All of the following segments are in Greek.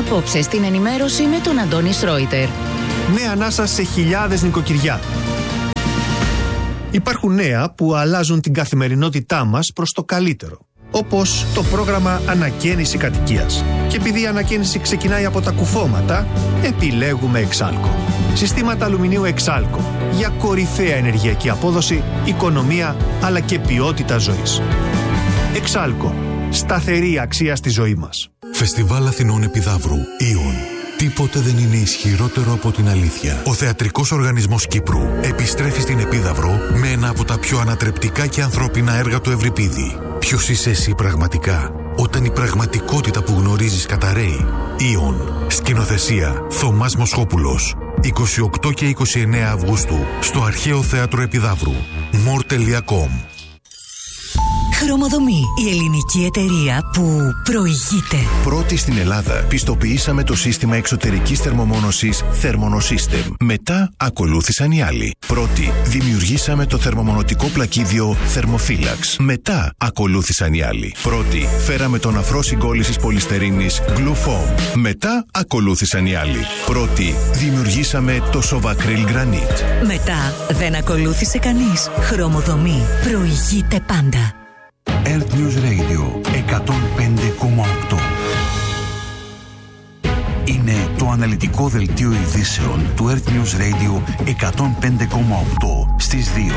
Απόψε στην ενημέρωση με τον Αντώνη Σρόιτερ. Νέα ανάσα σε χιλιάδες νοικοκυριά. Υπάρχουν νέα που αλλάζουν την καθημερινότητά μας προς το καλύτερο. Όπως το πρόγραμμα Ανακαίνιση Κατοικίας. Και επειδή η ανακαίνιση ξεκινάει από τα κουφώματα, επιλέγουμε Εξάλκο. Συστήματα αλουμινίου Εξάλκο για κορυφαία ενεργειακή απόδοση, οικονομία αλλά και ποιότητα ζωής. Εξάλκο. Σταθερή αξία στη ζωή μας. Φεστιβάλ Αθηνών Επιδαύρου. Ιον. Τίποτε δεν είναι ισχυρότερο από την αλήθεια. Ο Θεατρικός Οργανισμός Κύπρου επιστρέφει στην Επίδαυρο με ένα από τα πιο ανατρεπτικά και ανθρώπινα έργα του Ευρυπίδη. Ποιος είσαι εσύ πραγματικά, όταν η πραγματικότητα που γνωρίζεις καταραίει. Ιον. Σκηνοθεσία Θωμάς Μοσχόπουλος. 28 και 29 Αυγούστου στο Αρχαίο Θέατρο Επιδαύρου. more.com. Χρωμοδομή, η ελληνική εταιρεία που προηγείται. Πρώτη στην Ελλάδα πιστοποιήσαμε το σύστημα εξωτερικής θερμομόνωσης Thermonosystem. Μετά ακολούθησαν οι άλλοι. Πρώτη δημιουργήσαμε το θερμομονωτικό πλακίδιο Thermophilax. Μετά ακολούθησαν οι άλλοι. Πρώτη φέραμε τον αφρό συγκόλλησης πολυστερίνης Glufoam. Μετά ακολούθησαν οι άλλοι. Πρώτη δημιουργήσαμε το Sovacryl Granite. Μετά δεν ακολούθησε κανείς. Χρωμοδομή προηγείται πάντα. Earth News Radio 105,8. Είναι το αναλυτικό δελτίο ειδήσεων του Earth News Radio 105,8 στις 2.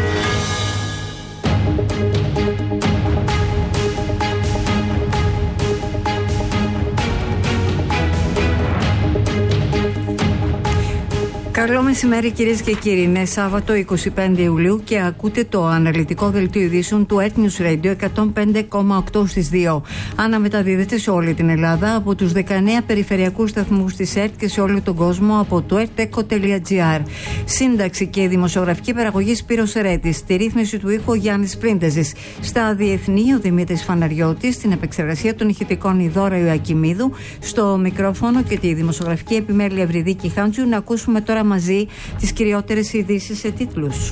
Καλό μεσημέρι κυρίες και κύριοι. Είναι Σάββατο 25 Ιουλίου και ακούτε το αναλυτικό δελτίο ειδήσεων του Earth News Radio 105,8 στις 2. Αναμεταδίδεται σε όλη την Ελλάδα από τους 19 περιφερειακούς σταθμούς της ΕΡΤ και σε όλο τον κόσμο από το erteco.gr. Σύνταξη και δημοσιογραφική παραγωγή Σπύρος Ερέτης. Στη ρύθμιση του ήχου Γιάννης Πρίντεζης. Στα διεθνή ο Δημήτρης Φαναριώτης. Στην επεξεργασία των ηχητικών η Δώρα Ιωακιμίδου. Στο μικρόφωνο και τη δημοσιογραφική επιμέλεια Ευρυδίκη Χάντζου. Να ακούσουμε τώρα μαζί τις κυριότερες ειδήσεις σε τίτλους.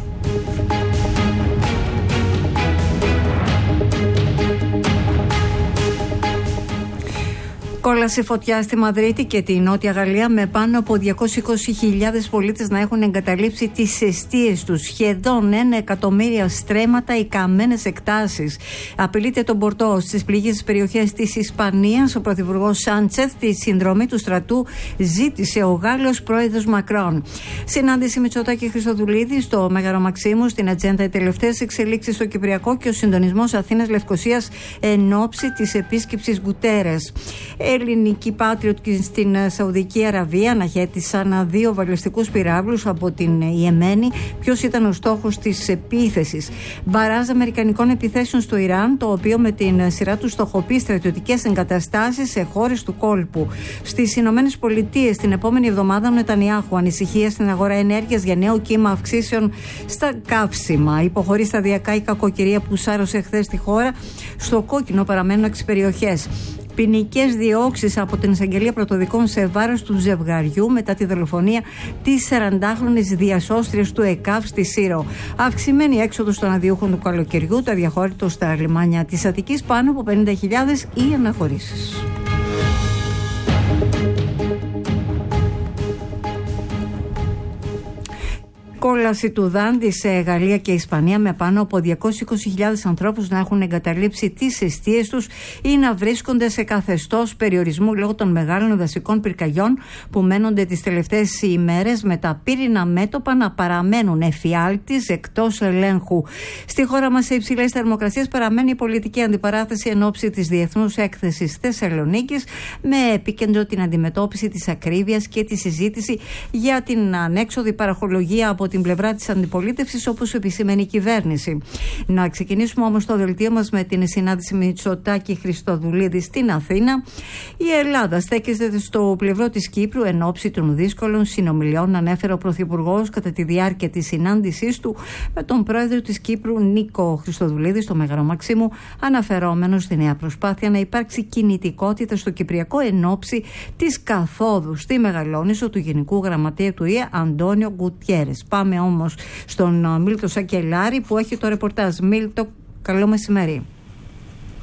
Κόλασε φωτιά στη Μαδρίτη και τη Νότια Γαλλία με πάνω από 220.000 πολίτες να έχουν εγκαταλείψει τις εστίες τους. Σχεδόν 1 εκατομμύρια στρέμματα ή καμένες εκτάσεις. Απειλείται τον Πορτό στις πληγείς περιοχές της Ισπανίας. Ο πρωθυπουργός Σάντσεθ τη συνδρομή του στρατού ζήτησε ο Γάλλος πρόεδρος Μακρόν. Συνάντηση Μητσοτάκη Χριστοδουλίδη στο Μέγαρο Μαξίμου. Στην ατζέντα οι τελευταίες εξελίξεις στο Κυπριακό και ο συντονισμός Αθήνας-Λευκοσίας εν ώψη της επίσκεψης Γκουτέρες. Ελληνικοί Patriot στην Σαουδική Αραβία αναχέτησαν 2 βαλιστικούς πυράβλους από την Ιεμένη. Ποιος ήταν ο στόχος της επίθεσης? Μπαράζ αμερικανικών επιθέσεων στο Ιράν, το οποίο με την σειρά του στοχοποιεί στρατιωτικές εγκαταστάσεις σε χώρες του κόλπου. Στις Ηνωμένες Πολιτείες την επόμενη εβδομάδα ο Νετανιάχου ανησυχία στην αγορά ενέργειας για νέο κύμα αυξήσεων στα καύσιμα. Υποχωρεί σταδιακά η κακοκαιρία που σάρωσε χθες τη χώρα. Στο κόκκινο παραμένουν 6 περιοχές. Ποινικές διώξεις από την εισαγγελία πρωτοδικών σε βάρος του ζευγαριού μετά τη δολοφονία της 40χρονης διασώστριας του ΕΚΑΒ στη Σύρο. Αυξημένη έξοδος των αδειούχων του καλοκαιριού, το αδιαχώρητο στα λιμάνια της Αττικής, πάνω από 50.000 οι αναχωρήσεις. Κόλαση του Δάντη σε Γαλλία και Ισπανία με πάνω από 220.000 ανθρώπους να έχουν εγκαταλείψει τις εστίες τους ή να βρίσκονται σε καθεστώς περιορισμού λόγω των μεγάλων δασικών πυρκαγιών που μένονται τις τελευταίες ημέρες, με τα πύρινα μέτωπα να παραμένουν εφιάλτης εκτός ελέγχου. Στη χώρα μας σε υψηλές θερμοκρασίες παραμένει η πολιτική αντιπαράθεση εν ώψη της Διεθνούς Έκθεσης Θεσσαλονίκης, με επίκεντρο την αντιμετώπιση της ακρίβειας και τη συζήτηση για την ανέξοδη παραχολογία από την πλευρά της αντιπολίτευσης, όπως επισημαίνει η κυβέρνηση. Να ξεκινήσουμε όμως το δελτίο μας με την συνάντηση Μητσοτάκη Χριστοδουλίδη στην Αθήνα. Η Ελλάδα στέκεται στο πλευρό της Κύπρου εν ώψη των δύσκολων συνομιλιών, ανέφερε ο Πρωθυπουργός κατά τη διάρκεια της συνάντησής του με τον πρόεδρο της Κύπρου Νίκο Χριστοδουλίδη στο Μέγαρο Μαξίμου, αναφερόμενο στη νέα προσπάθεια να υπάρξει κινητικότητα στο Κυπριακό εν ώψη της καθόδου στη Μεγαλόνισσο του Γενικού Γραμματέα του ΙΕ Αντώνιο Γκουτιέρες. Πάμε όμως στον Μίλτο Σακελάρη που έχει το ρεπορτάζ. Μίλτο, καλό μεσημέρι.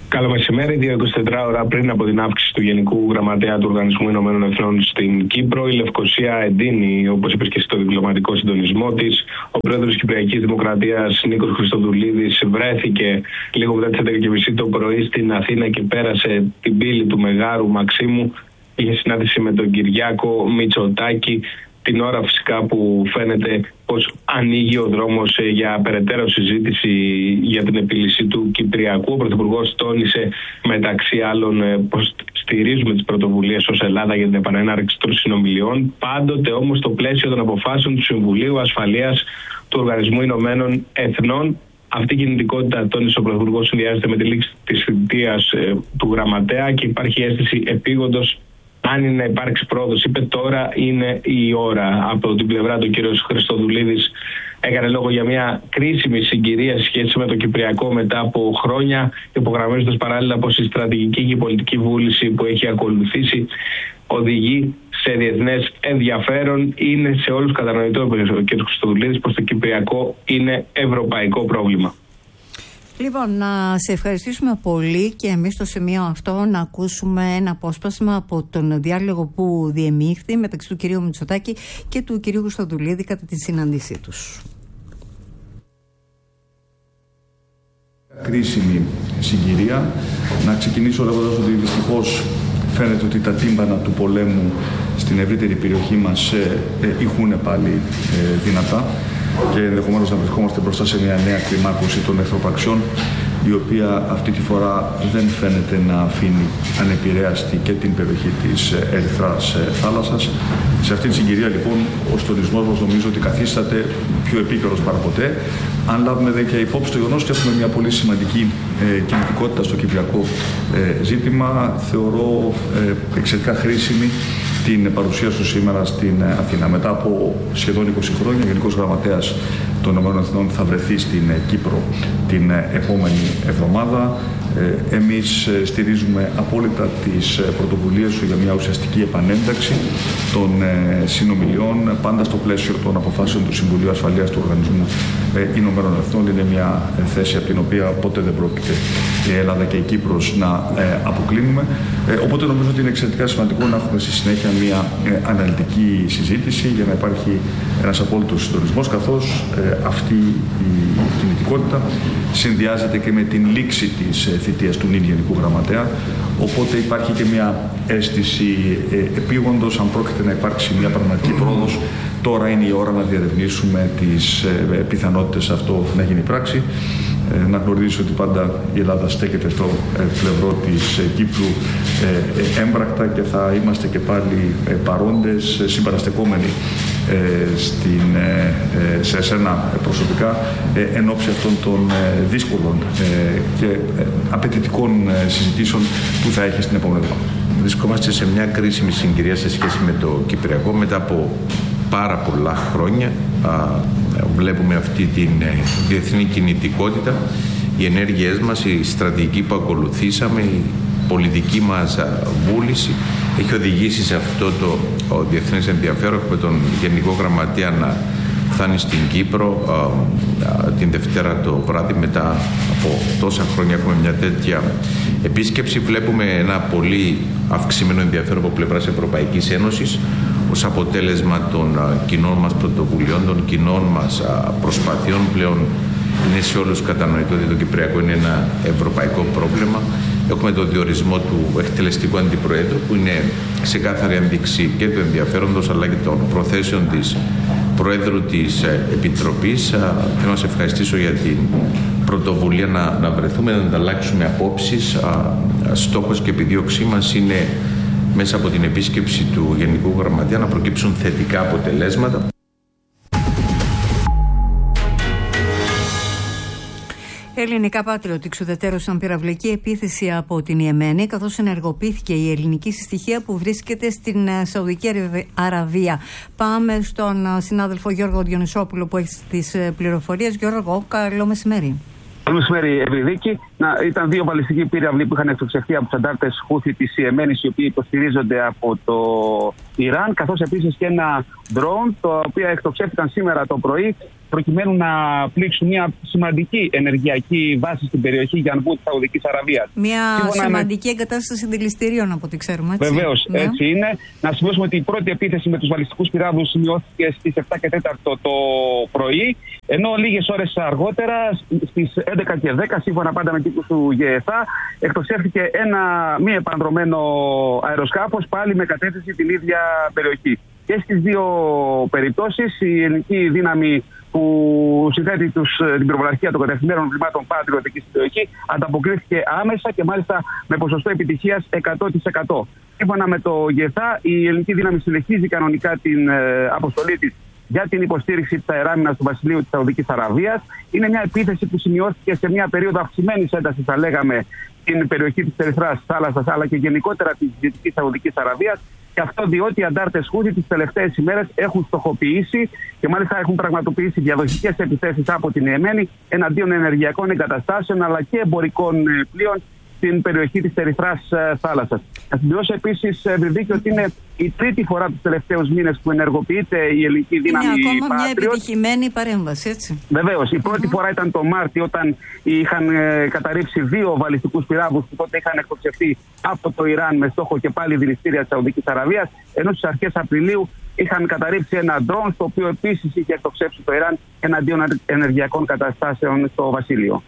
Καλό μεσημέρι. 24 ώρα πριν από την αύξηση του Γενικού Γραμματέα του Οργανισμού Ηνωμένων Εθνών στην Κύπρο, η Λευκοσία εντείνει, όπως είπες και στο διπλωματικό συντονισμό της. Ο πρόεδρος της Κυπριακής Δημοκρατίας, Νίκος Χριστοδουλίδης, βρέθηκε λίγο μετά τις 11:30 το πρωί στην Αθήνα και πέρασε την πύλη του Μεγάρου Μαξίμου. Είχε συνάντηση με τον Κυριάκο Μητσοτάκη. Την ώρα φυσικά που φαίνεται πως ανοίγει ο δρόμος για περαιτέρω συζήτηση για την επίλυση του Κυπριακού. Ο Πρωθυπουργός τόνισε μεταξύ άλλων πως στηρίζουμε τις πρωτοβουλίες ως Ελλάδα για την επανέναρξη των συνομιλιών, πάντοτε όμως στο πλαίσιο των αποφάσεων του Συμβουλίου Ασφαλείας του Οργανισμού Ηνωμένων Εθνών. Αυτή η κινητικότητα, τόνισε ο Πρωθυπουργός, συνδυάζεται με τη λήξη της θητείας του Γραμματέα και υπάρχει αίσθηση επίγοντος. Αν είναι να υπάρξει πρόοδος, είπε, τώρα είναι η ώρα. Από την πλευρά του κ. Χριστοδουλίδης έκανε λόγο για μια κρίσιμη συγκυρία σε σχέση με το Κυπριακό μετά από χρόνια, υπογραμμίζοντας παράλληλα πως η στρατηγική και η πολιτική βούληση που έχει ακολουθήσει οδηγεί σε διεθνές ενδιαφέρον. Είναι σε όλους κατανοητό, ο κ. Χριστοδουλίδης, πως το Κυπριακό είναι ευρωπαϊκό πρόβλημα. Λοιπόν, να σε ευχαριστήσουμε πολύ και εμείς στο σημείο αυτό να ακούσουμε ένα απόσπασμα από τον διάλογο που διεμήχθη μεταξύ του κυρίου Μητσοτάκη και του κυρίου Χριστοδουλίδη κατά τη συνάντησή τους. Κρίσιμη συγκυρία. Να ξεκινήσω λέγοντας ότι δυστυχώς φαίνεται ότι τα τύμπανα του πολέμου στην ευρύτερη περιοχή μας ηχούν πάλι δυνατά και ενδεχομένως να βρισκόμαστε μπροστά σε μια νέα κλιμάκωση των εχθροπραξιών, η οποία αυτή τη φορά δεν φαίνεται να αφήνει ανεπηρέαστη και την περιοχή της Ερυθράς θάλασσας. Σε αυτή τη συγκυρία λοιπόν ο στονισμός μας νομίζω ότι καθίσταται πιο επίκαιρος παραποτέ. Αν λάβουμε δε και υπόψη το γεγονός ότι έχουμε μια πολύ σημαντική κινητικότητα στο κυπριακό ζήτημα, θεωρώ εξαιρετικά χρήσιμη την παρουσία σου σήμερα στην Αθήνα. Μετά από σχεδόν 20 χρόνια, ο Γενικός Γραμματέας των ΗΠΑ θα βρεθεί στην Κύπρο την επόμενη εβδομάδα. Εμείς στηρίζουμε απόλυτα τις πρωτοβουλίες σου για μια ουσιαστική επανένταξη των συνομιλιών, πάντα στο πλαίσιο των αποφάσεων του Συμβουλίου Ασφαλείας του Οργανισμού Ηνωμένων Εθνών. Είναι μια θέση από την οποία ποτέ δεν πρόκειται η Ελλάδα και η Κύπρος να αποκλίνουμε. Οπότε νομίζω ότι είναι εξαιρετικά σημαντικό να έχουμε στη συνέχεια μια αναλυτική συζήτηση για να υπάρχει ένας απόλυτος συντονισμός, καθώς αυτή η κινητικότητα συνδυάζεται και με την λήξη της θητείας του νυν Γενικού Γραμματέα. Οπότε υπάρχει και μια αίσθηση επίγοντος, αν πρόκειται να υπάρξει μια πραγματική πρόοδος. Τώρα είναι η ώρα να διερευνήσουμε τις πιθανότητες αυτό να γίνει πράξη. Να γνωρίζω ότι πάντα η Ελλάδα στέκεται στο πλευρό της Κύπρου έμπρακτα και θα είμαστε και πάλι παρόντες, συμπαραστεκόμενοι σε εσένα προσωπικά εν ώψη αυτών των δύσκολων και απαιτητικών συζητήσεων που θα έχει στην επόμενη εβδομάδα. Βρισκόμαστε σε μια κρίσιμη συγκυρία σε σχέση με το Κυπριακό. Μετά από πάρα πολλά χρόνια βλέπουμε αυτή την διεθνή κινητικότητα. Οι ενέργειές μας, η στρατηγική που ακολουθήσαμε, η πολιτική μας βούληση έχει οδηγήσει σε αυτό το διεθνές ενδιαφέρον. Έχουμε τον Γενικό Γραμματέα να φτάνει στην Κύπρο την Δευτέρα το βράδυ. Μετά από τόσα χρόνια έχουμε μια τέτοια επίσκεψη. Βλέπουμε ένα πολύ αυξημένο ενδιαφέρον από πλευράς Ευρωπαϊκής Ένωσης ως αποτέλεσμα των κοινών μας πρωτοβουλειών, των κοινών μας προσπαθειών. Πλέον είναι σε όλους κατανοητό ότι το Κυπριακό είναι ένα ευρωπαϊκό πρόβλημα. Έχουμε το διορισμό του εκτελεστικού αντιπροέδρου, που είναι ξεκάθαρη ένδειξη και του ενδιαφέροντος αλλά και των προθέσεων της Προέδρου της Επιτροπής. Θέλω να σε ευχαριστήσω για την πρωτοβουλία να βρεθούμε, να ανταλλάξουμε απόψεις. Στόχος και επιδίωξή μας είναι μέσα από την επίσκεψη του Γενικού Γραμματέα να προκύψουν θετικά αποτελέσματα. Ελληνικά Patriot εξουδετερώσαν πυραυλική επίθεση από την Ιεμένη, καθώς ενεργοποιήθηκε η ελληνική συστοιχία που βρίσκεται στην Σαουδική Αραβία. Πάμε στον συνάδελφο Γιώργο Διονυσόπουλο που έχει τις πληροφορίες. Γιώργο, καλό μεσημέρι. Καλό μεσημέρι, Ευρυδίκη. Ήταν 2 βαλιστικοί πύραυλοι που είχαν εκτοξευθεί από τους αντάρτες Χούθι της Ιεμένης, οι οποίοι υποστηρίζονται από το Ιράν, καθώς επίσης και ένα ντρόουν, το οποίο εκτοξεύτηκαν σήμερα το πρωί, προκειμένου να πλήξουν μια σημαντική ενεργειακή βάση στην περιοχή Γιανμπού της Σαουδικής Αραβίας. Μια σημαντική εγκατάσταση δηληστηρίων, από ό,τι ξέρουμε. Βεβαίως, έτσι είναι. Να σημειώσουμε ότι η πρώτη επίθεση με τους βαλιστικούς πυράβλους σημειώθηκε στις 7 και 4 το πρωί, ενώ λίγες ώρες αργότερα, στις 11 και 10, σύμφωνα πάντα με τύπους του ΓΕΘΑ, εκτοξεύτηκε ένα μη επανδρωμένο αεροσκάφος, πάλι με κατεύθυνση την ίδια περιοχή. Και στις 2 περιπτώσεις η ελληνική δύναμη που συνθέτει την πυροβολαρχία των κατευθυμένων βλημάτων Patriot εκεί στην περιοχή ανταποκρίθηκε άμεσα και μάλιστα με ποσοστό επιτυχίας 100%. Σύμφωνα με το ΓΕΘΑ, η ελληνική δύναμη συνεχίζει κανονικά την αποστολή της για την υποστήριξη της αεράμινας του Βασιλείου της Σαουδικής Αραβίας. Είναι μια επίθεση που σημειώθηκε σε μια περίοδο αυξημένης έντασης, θα λέγαμε, στην περιοχή της Ερυθράς Θάλασσας, αλλά και γενικότερα της Δυτικής Σαουδικής Αραβίας. Και αυτό διότι οι αντάρτες Χούθι τις τελευταίες ημέρες έχουν στοχοποιήσει και μάλιστα έχουν πραγματοποιήσει διαδοχικές επιθέσεις από την Ιεμένη εναντίον ενεργειακών εγκαταστάσεων αλλά και εμπορικών πλοίων στην περιοχή της Ερυθράς Θάλασσας. Να συμπληρώσω επίσης, Βρυδίκη, ότι είναι η τρίτη φορά τους τελευταίους μήνες που ενεργοποιείται η ελληνική δύναμη. Είναι ακόμα μια επιτυχημένη παρέμβαση, έτσι. Βεβαίως. Η πρώτη φορά ήταν το Μάρτιο, όταν είχαν καταρρίψει 2 βαλιστικούς πυράβλους που τότε είχαν εκτοξευθεί από το Ιράν με στόχο και πάλι δηληστήρια της Σαουδικής Αραβίας. Ενώ στις αρχές Απριλίου είχαν καταρρίψει ένα ντρόουν, το οποίο επίσης είχε εκτοξεύσει το Ιράν εναντίον ενεργειακών καταστάσεων στο Βασίλειο.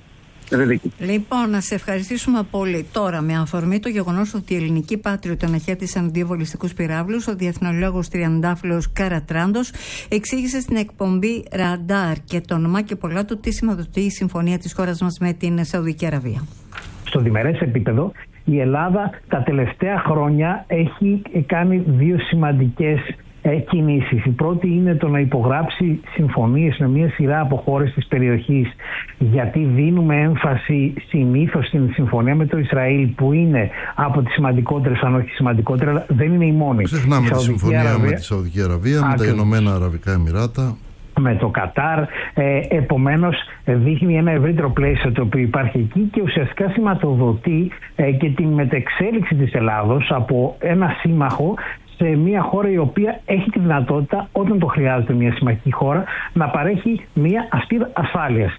Λοιπόν, να σε ευχαριστήσουμε πολύ. Τώρα, με αφορμή το γεγονός ότι οι ελληνικοί Patriot αναχέτησαν 2 βαλιστικούς πυράβλους, ο διεθνολόγος Τριαντάφυλλος Καρατράντος εξήγησε στην εκπομπή Ραντάρ και το όνομά και πολλά του τι σηματοδοτεί η συμφωνία της χώρας μας με την Σαουδική Αραβία. Στο διμερές επίπεδο, η Ελλάδα τα τελευταία χρόνια έχει κάνει 2 σημαντικές κινήσεις. Η πρώτη είναι το να υπογράψει συμφωνίες με μια σειρά από χώρες της περιοχής, γιατί δίνουμε έμφαση συνήθως στην συμφωνία με το Ισραήλ, που είναι από τις σημαντικότερες, αν όχι σημαντικότερα, αλλά δεν είναι η μόνη. Ξεχνάμε τη συμφωνία με τη Σαουδική Αραβία, με τα Ηνωμένα Αραβικά Εμιράτα, με το Κατάρ. Επομένως, δείχνει ένα ευρύτερο πλαίσιο το οποίο υπάρχει εκεί και ουσιαστικά σηματοδοτεί και την μετεξέλιξη της Ελλάδος από ένα σύμμαχο σε μια χώρα η οποία έχει τη δυνατότητα, όταν το χρειάζεται μια συμμαχική χώρα, να παρέχει μια ασπίδα ασφάλειας.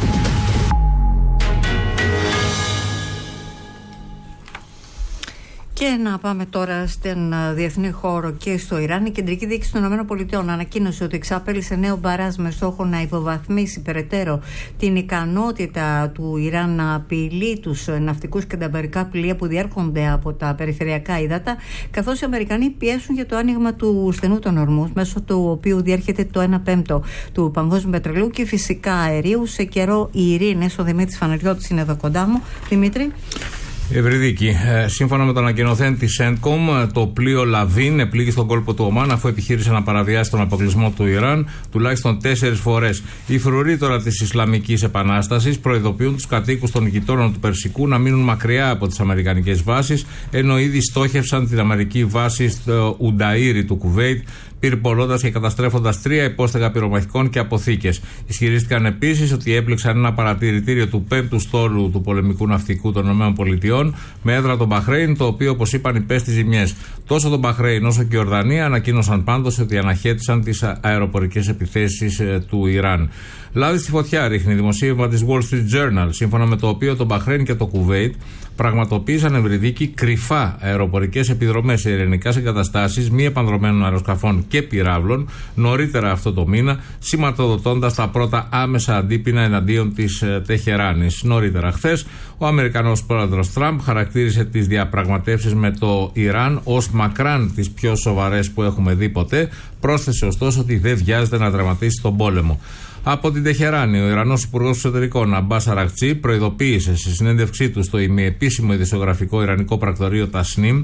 Και να πάμε τώρα στον διεθνή χώρο και στο Ιράν. Η Κεντρική Διοίκηση των ΗΠΑ ανακοίνωσε ότι εξάπελησε νέο μπαράζ με στόχο να υποβαθμίσει περαιτέρω την ικανότητα του Ιράν να απειλεί τους ναυτικούς και τα εμπορικά πλοία που διέρχονται από τα περιφερειακά ύδατα, καθώς οι Αμερικανοί πιέσουν για το άνοιγμα του στενού των Ορμούζ, μέσω του οποίου διέρχεται το 1/5 του παγκόσμιου πετρελαίου και φυσικά αερίου σε καιρό ειρήνης. Ο Δημήτρης Φαναριώτης είναι εδώ κοντά μου. Δημήτρη. Ευρυδίκη, σύμφωνα με τον ανακοινωθέν της CENTCOM, το πλοίο Λαβίν επλήγει στον κόλπο του Ομάν αφού επιχείρησε να παραβιάσει τον αποκλεισμό του Ιράν τουλάχιστον 4 φορές. Οι φρουροί τώρα της Ισλαμικής Επανάστασης προειδοποιούν τους κατοίκους των γειτόνων του Περσικού να μείνουν μακριά από τις αμερικανικές βάσεις, ενώ ήδη στόχευσαν την αμερική βάση στο Ουνταΐρι του Κουβέιτ, πυρπολώντας και καταστρέφοντας 3 υπόστεγα πυρομαχικών και αποθήκες. Ισχυρίστηκαν επίσης ότι έπληξαν ένα παρατηρητήριο του 5ου στόλου του πολεμικού ναυτικού των ΗΠΑ με έδρα το Μπαχρέιν, το οποίο, όπως είπαν, υπέστη ζημιές. Τόσο το Μπαχρέιν όσο και η Ορδανία ανακοίνωσαν πάντως ότι αναχέτησαν τις αεροπορικές επιθέσεις του Ιράν. Λάδι στη φωτιά ρίχνει δημοσίευμα της Wall Street Journal, σύμφωνα με το οποίο το Μπαχρέιν και το Κουβέιτ πραγματοποίησαν, Ευρυδίκη, κρυφά αεροπορικές επιδρομές σε ειρηνικές εγκαταστάσεις μη επανδρομένων αεροσκαφών και πυράβλων νωρίτερα αυτό το μήνα, σηματοδοτώντας τα πρώτα άμεσα αντίπεινα εναντίον της Τεχεράνης. Νωρίτερα χθες, ο Αμερικανός πρόεδρος Τραμπ χαρακτήρισε τις διαπραγματεύσεις με το Ιράν ως μακράν τις πιο σοβαρές που έχουμε δει ποτέ. Πρόσθεσε ωστόσο ότι δεν βιάζεται να δραματίσει τον πόλεμο. Από την Τεχεράνη, ο Ιρανός Υπουργός Εξωτερικών Αμπάς Αρακτσί προειδοποίησε σε συνέντευξή του στο ημιεπίσημο ειδησιογραφικό Ιρανικό πρακτορείο Τασνίμ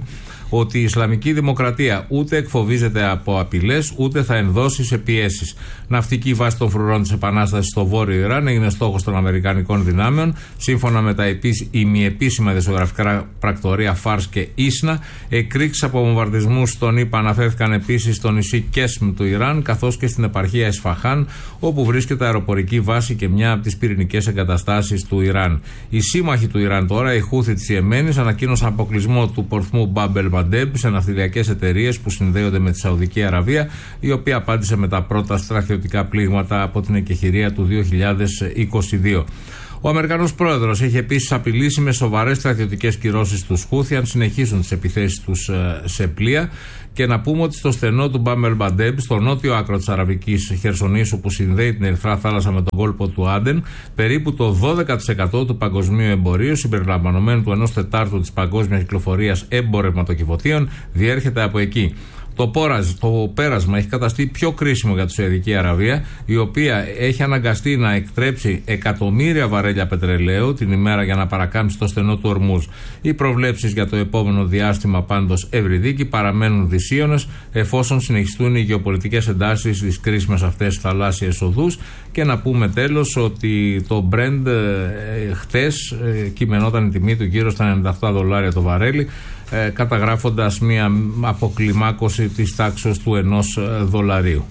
ότι η Ισλαμική Δημοκρατία ούτε εκφοβίζεται από απειλές, ούτε θα ενδώσει σε πιέσεις. Ναυτική βάση των φρουρών της Επανάστασης στο Βόρειο Ιράν έγινε στόχος των Αμερικανικών δυνάμεων, σύμφωνα με τα ημιεπίσημα δεσογραφικά πρακτορία Φάρς και Ίσνα. Εκρήξεις από βομβαρδισμούς στον ΗΠΑ αναφέρθηκαν επίσης στο νησί Κέσμ του Ιράν, καθώς και στην επαρχία Εσφαχάν, όπου βρίσκεται αεροπορική βάση και μια από τις πυρηνικές εγκαταστάσεις του Ιράν. Οι σύμμαχοι του Ιράν τώρα, οι Χούθι της Ιεμένης, ανακοίνωσαν αποκλεισμό του πορθμού Μπαμπ ελ Μαντέμπ σε ναυτιλιακές εταιρείες που συνδέονται με τη Σαουδική Αραβία, η οποία απάντησε με τα πρώτα στρατιωτικά πλήγματα από την εκεχηρία του 2022. Ο Αμερικανός πρόεδρος έχει επίσης απειλήσει με σοβαρές στρατιωτικές κυρώσεις τους Χούθι αν συνεχίσουν τις επιθέσεις τους σε πλοία. Και να πούμε ότι στο στενό του Μπαμ ελ Μαντέμπ, στο νότιο άκρο της Αραβικής Χερσονήσου που συνδέει την Ερυθρά Θάλασσα με τον κόλπο του Άντεν, περίπου το 12% του παγκοσμίου εμπορίου, συμπεριλαμβανομένου του 1/4 της παγκόσμιας κυκλοφορίας εμπορευματοκιβωτίων, διέρχεται από εκεί. Το πέρασμα έχει καταστεί πιο κρίσιμο για τη Σαουδική Αραβία, η οποία έχει αναγκαστεί να εκτρέψει εκατομμύρια βαρέλια πετρελαίου την ημέρα για να παρακάμψει το στενό του Ορμούζ. Οι προβλέψεις για το επόμενο διάστημα πάντως ευρυδίκη παραμένουν δυσίωνες, εφόσον συνεχιστούν οι γεωπολιτικές εντάσεις στις κρίσιμες αυτές θαλάσσιες οδούς. Και να πούμε τέλος ότι το Brent χτες κειμενόταν η τιμή του γύρω στα $98 το βαρέλι, καταγράφοντας μια αποκλιμάκωση της τάξης του $1.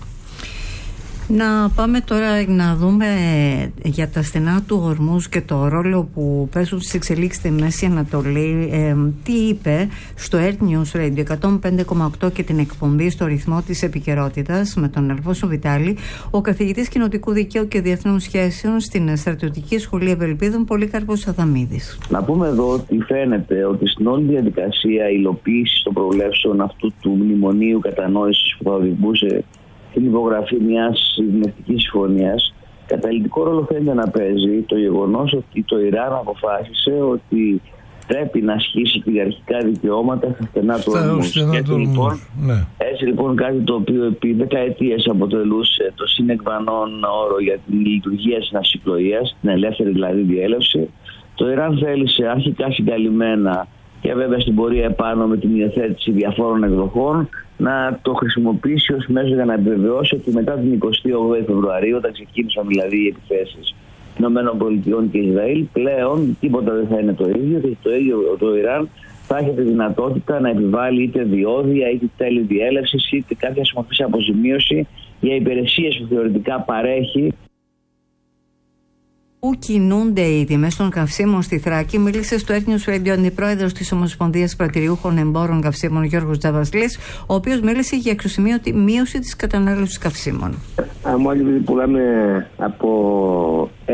Να πάμε τώρα να δούμε για τα στενά του Ορμούζ και το ρόλο που παίζουν στις εξελίξεις στη Μέση Ανατολή. Τι είπε στο Earth News Radio 105,8 και την εκπομπή στο ρυθμό της επικαιρότητας με τον Αλφόσο Βιτάλη, ο καθηγητής κοινοτικού δικαίου και διεθνών σχέσεων στην Στρατιωτική Σχολή Ευελπίδων, Πολύκαρπος Αδαμίδης. Να πούμε εδώ ότι φαίνεται ότι στην όλη διαδικασία υλοποίησης των προβλέψεων αυτού του μνημονίου κατανόησης που θα οδηγούσε την υπογραφή μιας ειρηνευτικής συμφωνίας, καταλυτικό ρόλο φαίνεται να παίζει το γεγονός ότι το Ιράν αποφάσισε ότι πρέπει να ασκήσει κυριαρχικά δικαιώματα στα στενά του Ορμούζ. Έτσι λοιπόν κάτι το οποίο επί δεκαετίες αποτελούσε το συνεκβανόν όρο για την λειτουργία της ναυσιπλοείας, την ελεύθερη δηλαδή διέλευση, το Ιράν θέλησε αρχικά συγκαλυμμένα και βέβαια στην πορεία επάνω με την υιοθέτηση διαφόρων εκδοχών να το χρησιμοποιήσει ως μέσο για να επιβεβαιώσει ότι μετά την 28η Φεβρουαρίου, όταν ξεκίνησαν δηλαδή οι επιθέσεις ΗΠΑ και Ισραήλ, πλέον τίποτα δεν θα είναι το ίδιο και το ίδιο το Ιράν θα έχει τη δυνατότητα να επιβάλλει είτε διόδια είτε τέλη διέλευσης είτε κάποια συμμορφή αποζημίωση για υπηρεσίες που θεωρητικά παρέχει. Πού κινούνται οι τιμές των καυσίμων στη Θράκη, μίλησε στο Earth News Radio αντιπρόεδρος της Ομοσπονδίας Πρατηριούχων Εμπόρων Καυσίμων Γιώργος Τζαβασλής, ο οποίος μίλησε για αξιοσημείωτη μείωση της κατανάλωσης καυσίμων. Αμόλυβοι πουλάμε από 1,995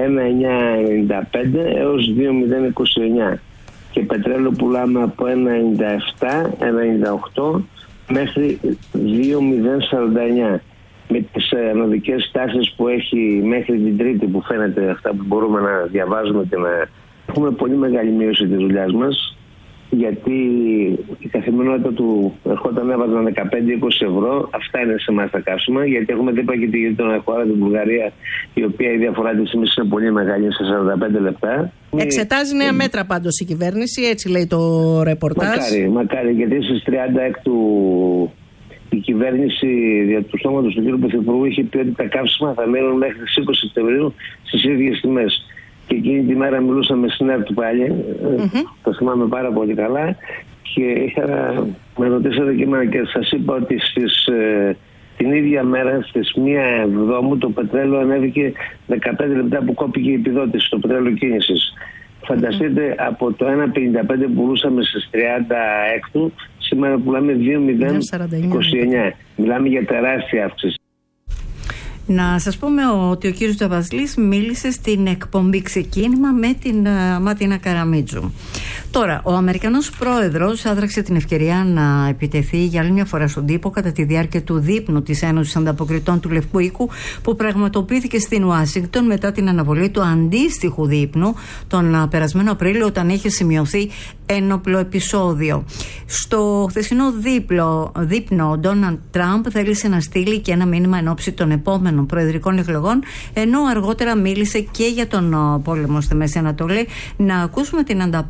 έως 2,029 και πετρέλαιο πουλάμε από 1,97, 1,98 μέχρι 2,049. Με τις ανωδικές τάσεις που έχει μέχρι την Τρίτη που φαίνεται αυτά που μπορούμε να διαβάζουμε και να έχουμε πολύ μεγάλη μείωση της δουλειάς μας, γιατί η καθημερινότητα του ερχόταν έβαζαν 15-20 ευρώ, αυτά είναι σε εμάς τα καύσιμα, γιατί έχουμε δίπλα και τη γείτονα χώρα, την Βουλγαρία, η οποία η διαφορά της τιμής είναι πολύ μεγάλη, σε 45 λεπτά. Εξετάζει νέα μέτρα πάντως η κυβέρνηση, έτσι λέει το ρεπορτάζ. Μακάρι, γιατί στις 36 η κυβέρνηση δια του σώματος του κ. Πρωθυπουργού είχε πει ότι τα καύσιμα θα μείνουν μέχρι τις 20 Σεπτεμβρίου στις ίδιες τιμές. Και εκείνη τη μέρα μιλούσαμε στην ΕΡΤ πάλι, το θυμάμαι πάρα πολύ καλά, και με ρωτήσατε και εμένα και σας είπα ότι την ίδια μέρα, στις 1 Εβδόμου, το πετρέλαιο ανέβηκε 15 λεπτά που κόπηκε η επιδότηση, το πετρέλαιο κίνησης. Φανταστείτε, από το 1,55 που πουλούσαμε στις 36, σήμερα πουλάμε 2,029. Μιλάμε για τεράστια αύξηση. Να σας πούμε ότι ο κύριος Τζαβασλής μίλησε στην εκπομπή Ξεκίνημα με την Μάτινα Καραμίτζου. Τώρα, ο Αμερικανός πρόεδρος άδραξε την ευκαιρία να επιτεθεί για άλλη μια φορά στον τύπο κατά τη διάρκεια του δείπνου της Ένωσης Ανταποκριτών του Λευκού Οίκου που πραγματοποιήθηκε στην Ουάσιγκτον μετά την αναβολή του αντίστοιχου δείπνου τον περασμένο Απρίλιο, όταν είχε σημειωθεί ένοπλο επεισόδιο. Στο χθεσινό δείπνο, ο Ντόναλντ Τραμπ θέλησε να στείλει και ένα μήνυμα εν ώψη των επόμενων προεδρικών εκλογών, ενώ αργότερα μίλησε και για τον πόλεμο στη Μέση Ανατολή. Να ακούσουμε την ανταπόκριση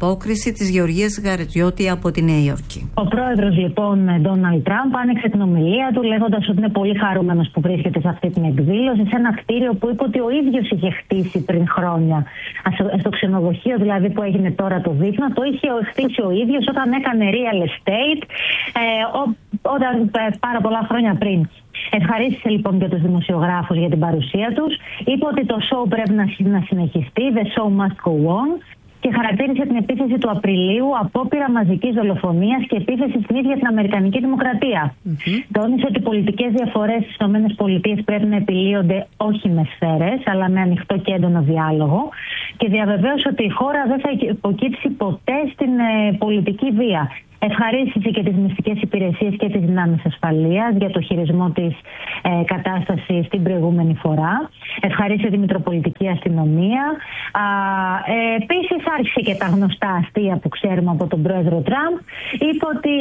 ερώτηση της Γεωργίας Γαρετιώτη από τη Νέα Υόρκη. Ο πρόεδρος λοιπόν Ντόναλντ Τραμπ άνοιξε την ομιλία του λέγοντας ότι είναι πολύ χαρούμενος που βρίσκεται σε αυτή την εκδήλωση, σε ένα κτίριο που είπε ότι ο ίδιος είχε χτίσει πριν χρόνια. Στο ξενοδοχείο δηλαδή που έγινε τώρα το δείπνο, το είχε χτίσει ο ίδιος όταν έκανε real estate, όταν πάρα πολλά χρόνια πριν. Ευχαρίστησε λοιπόν και τους δημοσιογράφους για την παρουσία τους. Είπε ότι το show πρέπει να συνεχιστεί, the show must go on, και χαρακτήρισε την επίθεση του Απριλίου απόπειρα μαζικής δολοφονίας και επίθεση στην ίδια την Αμερικανική Δημοκρατία. Τόνισε ότι οι πολιτικές διαφορές στις ΗΠΑ πρέπει να επιλύονται όχι με σφαίρες, αλλά με ανοιχτό και έντονο διάλογο, και διαβεβαίωσε ότι η χώρα δεν θα υποκύψει ποτέ στην πολιτική βία. Ευχαρίστησε και τις μυστικές υπηρεσίες και τις δυνάμεις ασφαλείας για το χειρισμό της κατάστασης την προηγούμενη φορά. Ευχαρίστησε τη Μητροπολιτική Αστυνομία. Επίσης άρχισε και τα γνωστά αστεία που ξέρουμε από τον πρόεδρο Τραμπ. Είπε ότι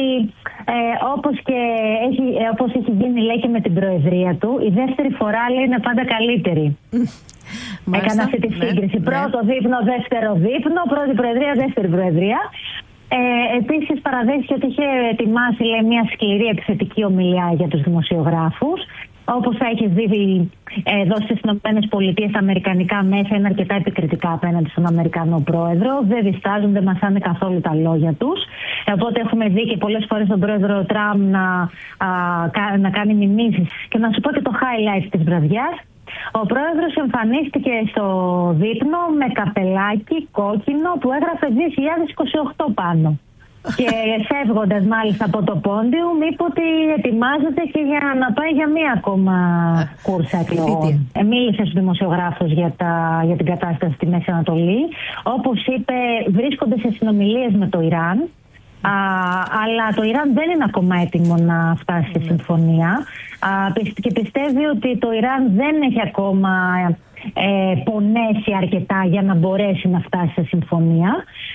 όπως έχει γίνει λέει και με την προεδρία του, η δεύτερη φορά λέει είναι πάντα καλύτερη. Έκανα αυτή τη σύγκριση. Πρώτο δείπνο, δεύτερο δείπνο, πρώτη προεδρία, δεύτερη προεδρία. Επίσης παραδέχθηκε ότι είχε ετοιμάσει λέει, μια σκληρή επιθετική ομιλία για τους δημοσιογράφους. Όπως θα έχεις δει εδώ στις ΗΠΑ, τα αμερικανικά μέσα είναι αρκετά επικριτικά απέναντι στον Αμερικανό πρόεδρο. Δεν διστάζουν, δεν μασάνε καθόλου τα λόγια τους. Οπότε έχουμε δει και πολλές φορές τον πρόεδρο Τραμπ να κάνει μηνύσεις. Και να σου πω και το highlight της βραδιάς. Ο πρόεδρος εμφανίστηκε στο δείπνο με καπελάκι κόκκινο που έγραφε 2028 πάνω. Και φεύγοντας μάλιστα από το πόντιο, είπε ότι ετοιμάζεται και για να πάει για μία ακόμα κούρσα εκλογών. Μίλησε στους δημοσιογράφους για την κατάσταση στη Μέση Ανατολή. Όπως είπε, βρίσκονται σε συνομιλίες με το Ιράν. Αλλά το Ιράν δεν είναι ακόμα έτοιμο να φτάσει σε συμφωνία και πιστεύει ότι το Ιράν δεν έχει ακόμα πονέσει αρκετά για να μπορέσει να φτάσει σε συμφωνία.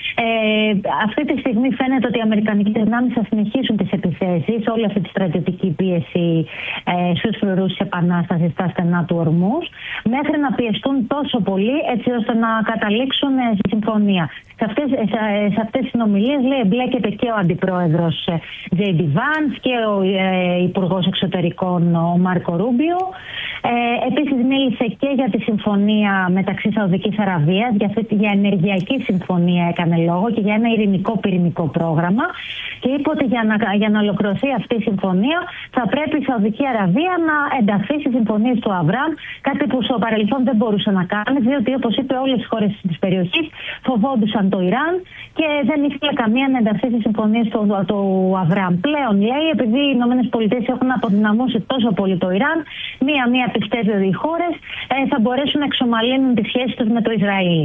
Αυτή τη στιγμή φαίνεται ότι οι αμερικανικές δυνάμεις θα συνεχίσουν τις επιθέσεις, όλη αυτή τη στρατιωτική πίεση στους φρουρούς της επανάστασης στα στενά του Ορμούς, μέχρι να πιεστούν τόσο πολύ έτσι ώστε να καταλήξουν σε συμφωνία. Σε αυτές τις συνομιλίες λέει εμπλέκεται και ο αντιπρόεδρος J.D. Vance και ο υπουργός εξωτερικών ο Μάρκο Ρούμπιο. Επίσης μίλησε και για τη συμφωνία μεταξύ Σαουδικής Αραβίας, για ενεργειακή συμφωνία έκανε λόγο και για ένα ειρηνικό πυρηνικό πρόγραμμα, και είπε ότι για να ολοκληρωθεί αυτή η συμφωνία θα πρέπει η Σαουδική Αραβία να ενταχθεί στις συμφωνίες του Αβραάμ, κάτι που στο παρελθόν δεν μπορούσε να κάνει, διότι όπως είπε όλες οι χώρες της περιοχής φοβόντουσαν το Ιράν και δεν ήθελε καμία να ενταχθεί στις συμφωνίες του Αβραάμ. Πλέον λέει, επειδή οι ΗΠΑ έχουν αποδυναμώσει τόσο πολύ το Ιράν, μία πιστεύει ότι οι χώρες θα μπορέσουν να εξομαλύνουν τις σχέσεις τους με το Ισραήλ.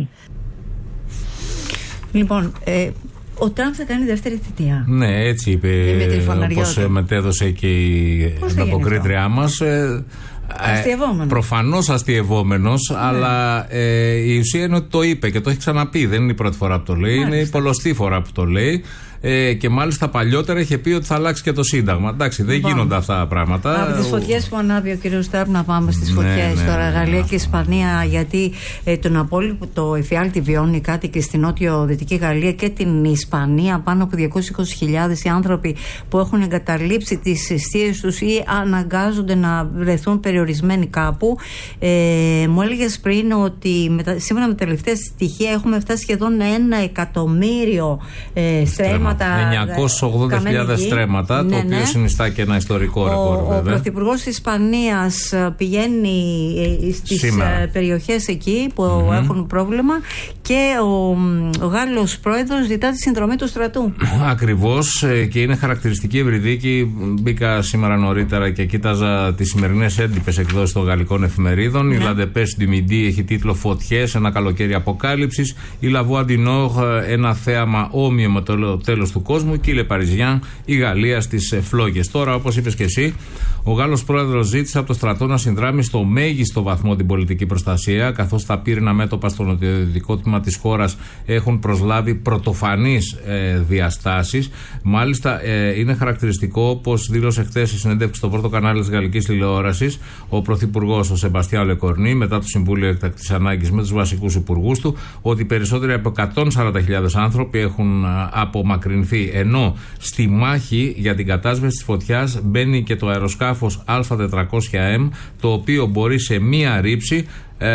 Λοιπόν, ο Τραμπ θα κάνει δεύτερη θητεία. Ναι, έτσι είπε, όπως μετέδωσε και η ανταποκρίτριά μας. Προφανώς αστειευόμενος, αλλά η ουσία είναι ότι το είπε και το έχει ξαναπεί. Δεν είναι η πρώτη φορά που το λέει, είναι η πολλοστή φορά που το λέει. Και μάλιστα παλιότερα είχε πει ότι θα αλλάξει και το Σύνταγμα. Εντάξει, δεν γίνονται αυτά τα πράγματα. Από τις φωτιές που ανάβει ο κ. Τραμπ, να πάμε στις φωτιές τώρα. Γαλλία και Ισπανία, γιατί τον απόλυτο εφιάλτη βιώνει κάτι και στην νότιο-δυτική Γαλλία και την Ισπανία. Πάνω από 220.000 οι άνθρωποι που έχουν εγκαταλείψει τις εστίες τους ή αναγκάζονται να βρεθούν περιορισμένοι κάπου. Μου έλεγες πριν ότι σύμφωνα με τα τελευταία στοιχεία έχουμε φτάσει σχεδόν 1 εκατομμύριο στρέμματα. 980.000 στρέμματα, το οποίο συνιστά και ένα ιστορικό ρεκόρ, βέβαια. Ο Πρωθυπουργός της Ισπανίας πηγαίνει στις περιοχές εκεί που έχουν πρόβλημα και ο Γάλλος πρόεδρος ζητά τη συνδρομή του στρατού. Ακριβώς, και είναι χαρακτηριστική ευρυδίκη. Μπήκα σήμερα νωρίτερα και κοίταζα τις σημερινές έντυπες εκδόσεις των γαλλικών εφημερίδων. Η La Dépêche du Midi έχει τίτλο «Φωτιές, ένα καλοκαίρι αποκάλυψης». Η La Voix du Nord, ένα θέαμα όμοιο με το τέλος τέλος του κόσμου και η Λεπαριζιάν, η Γαλλία στις φλόγες. Τώρα, όπως είπες και εσύ, ο Γάλλος πρόεδρος ζήτησε από το στρατό να συνδράμει στο μέγιστο βαθμό την πολιτική προστασία, καθώς τα πύρινα μέτωπα στο νοτιοδυτικό τμήμα της χώρας έχουν προσλάβει πρωτοφανείς διαστάσεις. Μάλιστα, είναι χαρακτηριστικό, όπως δήλωσε χθες σε συνέντευξη στο πρώτο κανάλι της γαλλικής τηλεόρασης ο πρωθυπουργός, ο Σεμπαστιάν Λεκορνί, μετά το Συμβούλιο Έκτακτης Ανάγκης με τους βασικούς υπουργούς του, ότι περισσότεροι από 140.000 άνθρωποι έχουν απομακρυνθεί. Ενώ στη μάχη για την κατάσβεση της φωτιάς μπαίνει και το αεροσκάφος Α400M, το οποίο μπορεί σε μία ρήψη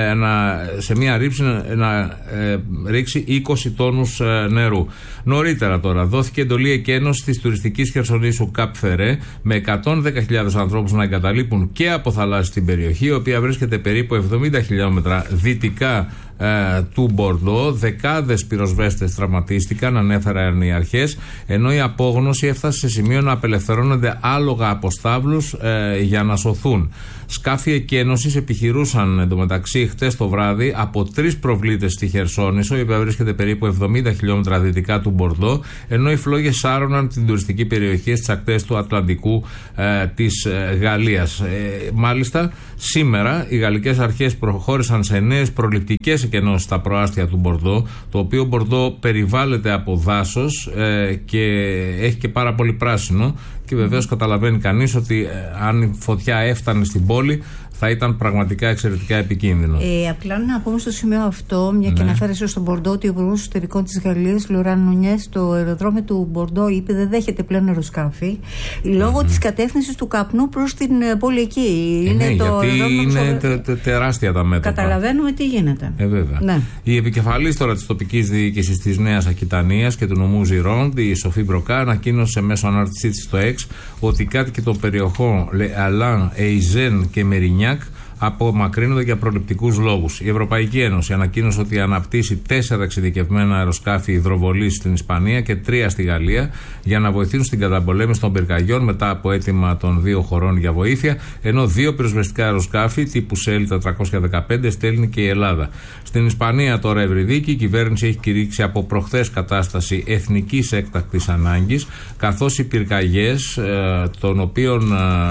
να ρίξει 20 τόνους νερού. Νωρίτερα τώρα δόθηκε εντολή εκένωσης της τουριστικής χερσονήσου Καπ Φερέ με 110.000 ανθρώπους να εγκαταλείπουν και από θαλάσση την περιοχή, η οποία βρίσκεται περίπου 70 χιλιόμετρα δυτικά του Μπορντό. Δεκάδες πυροσβέστες τραυματίστηκαν, ανέφεραν οι αρχές, ενώ η απόγνωση έφτασε σε σημείο να απελευθερώνονται άλογα από στάβλους για να σωθούν. Σκάφη εκένωσης επιχειρούσαν εντωμεταξύ χτες το βράδυ από 3 προβλήτες στη Χερσόνησο, η οποία βρίσκεται περίπου 70 χιλιόμετρα δυτικά του Μπορντό, ενώ οι φλόγες σάρωναν την τουριστική περιοχή στις ακτές του Ατλαντικού της Γαλλίας. Μάλιστα, σήμερα οι γαλλικές αρχές προχώρησαν σε νέες προληπτικές εκενώσεις στα προάστια του Μπορντό, το οποίο Μπορντό περιβάλλεται από δάσος και έχει και πάρα πολύ πράσινο. Και βεβαίως καταλαβαίνει κανείς ότι αν η φωτιά έφτανε στην πόλη θα ήταν πραγματικά εξαιρετικά επικίνδυνο. Απλά να πούμε στο σημείο αυτό, μια και αναφέρεσαι στον Μπορντό, ότι ο Υπουργός Εσωτερικών της Γαλλίας, Λοράν Νουνιές, στο αεροδρόμιο του Μπορντό είπε δεν δέχεται πλέον αεροσκάφη λόγω της κατεύθυνσης του καπνού προς την πόλη εκεί. Γιατί είναι τεράστια τα μέτωπα. Καταλαβαίνουμε τι γίνεται. Βέβαια. Ναι. Η επικεφαλής τώρα της τοπικής διοίκησης της Νέας Ακιτανίας και του νομού Ζιρόντ, η Σοφή Μπροκά, ανακοίνωσε μέσω ανάρτησή της στο X ότι οι κάτοικοι των περιοχών Αλάν, Εϊζέν και Μερινιάκ απομακρύνονται για προληπτικούς λόγους. Η Ευρωπαϊκή Ένωση ανακοίνωσε ότι αναπτύσσει 4 εξειδικευμένα αεροσκάφη υδροβολής στην Ισπανία και 3 στη Γαλλία για να βοηθήσουν στην καταπολέμηση των πυρκαγιών μετά από αίτημα των 2 χωρών για βοήθεια, ενώ 2 πυροσβεστικά αεροσκάφη τύπου ΣΕΛ 415 στέλνει και η Ελλάδα. Στην Ισπανία τώρα ευρυδίκη, η κυβέρνηση έχει κηρύξει από προχθές κατάσταση εθνικής έκτακτης ανάγκης, καθώς οι πυρκαγιές, των οποίων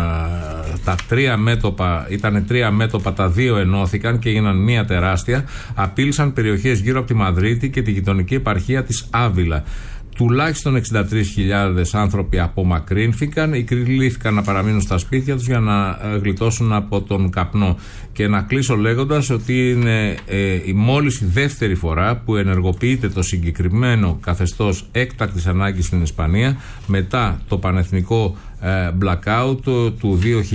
τα 3 μέτωπα ήταν 3 μέτωπα, τα 2 ενώθηκαν και έγιναν μία τεράστια, απείλησαν περιοχές γύρω από τη Μαδρίτη και τη γειτονική επαρχία της Άβυλα. Τουλάχιστον 63.000 άνθρωποι απομακρύνθηκαν ή κλήθηκαν να παραμείνουν στα σπίτια τους για να γλιτώσουν από τον καπνό. Και να κλείσω λέγοντας ότι είναι μόλις η δεύτερη φορά που ενεργοποιείται το συγκεκριμένο καθεστώς έκτακτης ανάγκης στην Ισπανία μετά το πανεθνικό blackout του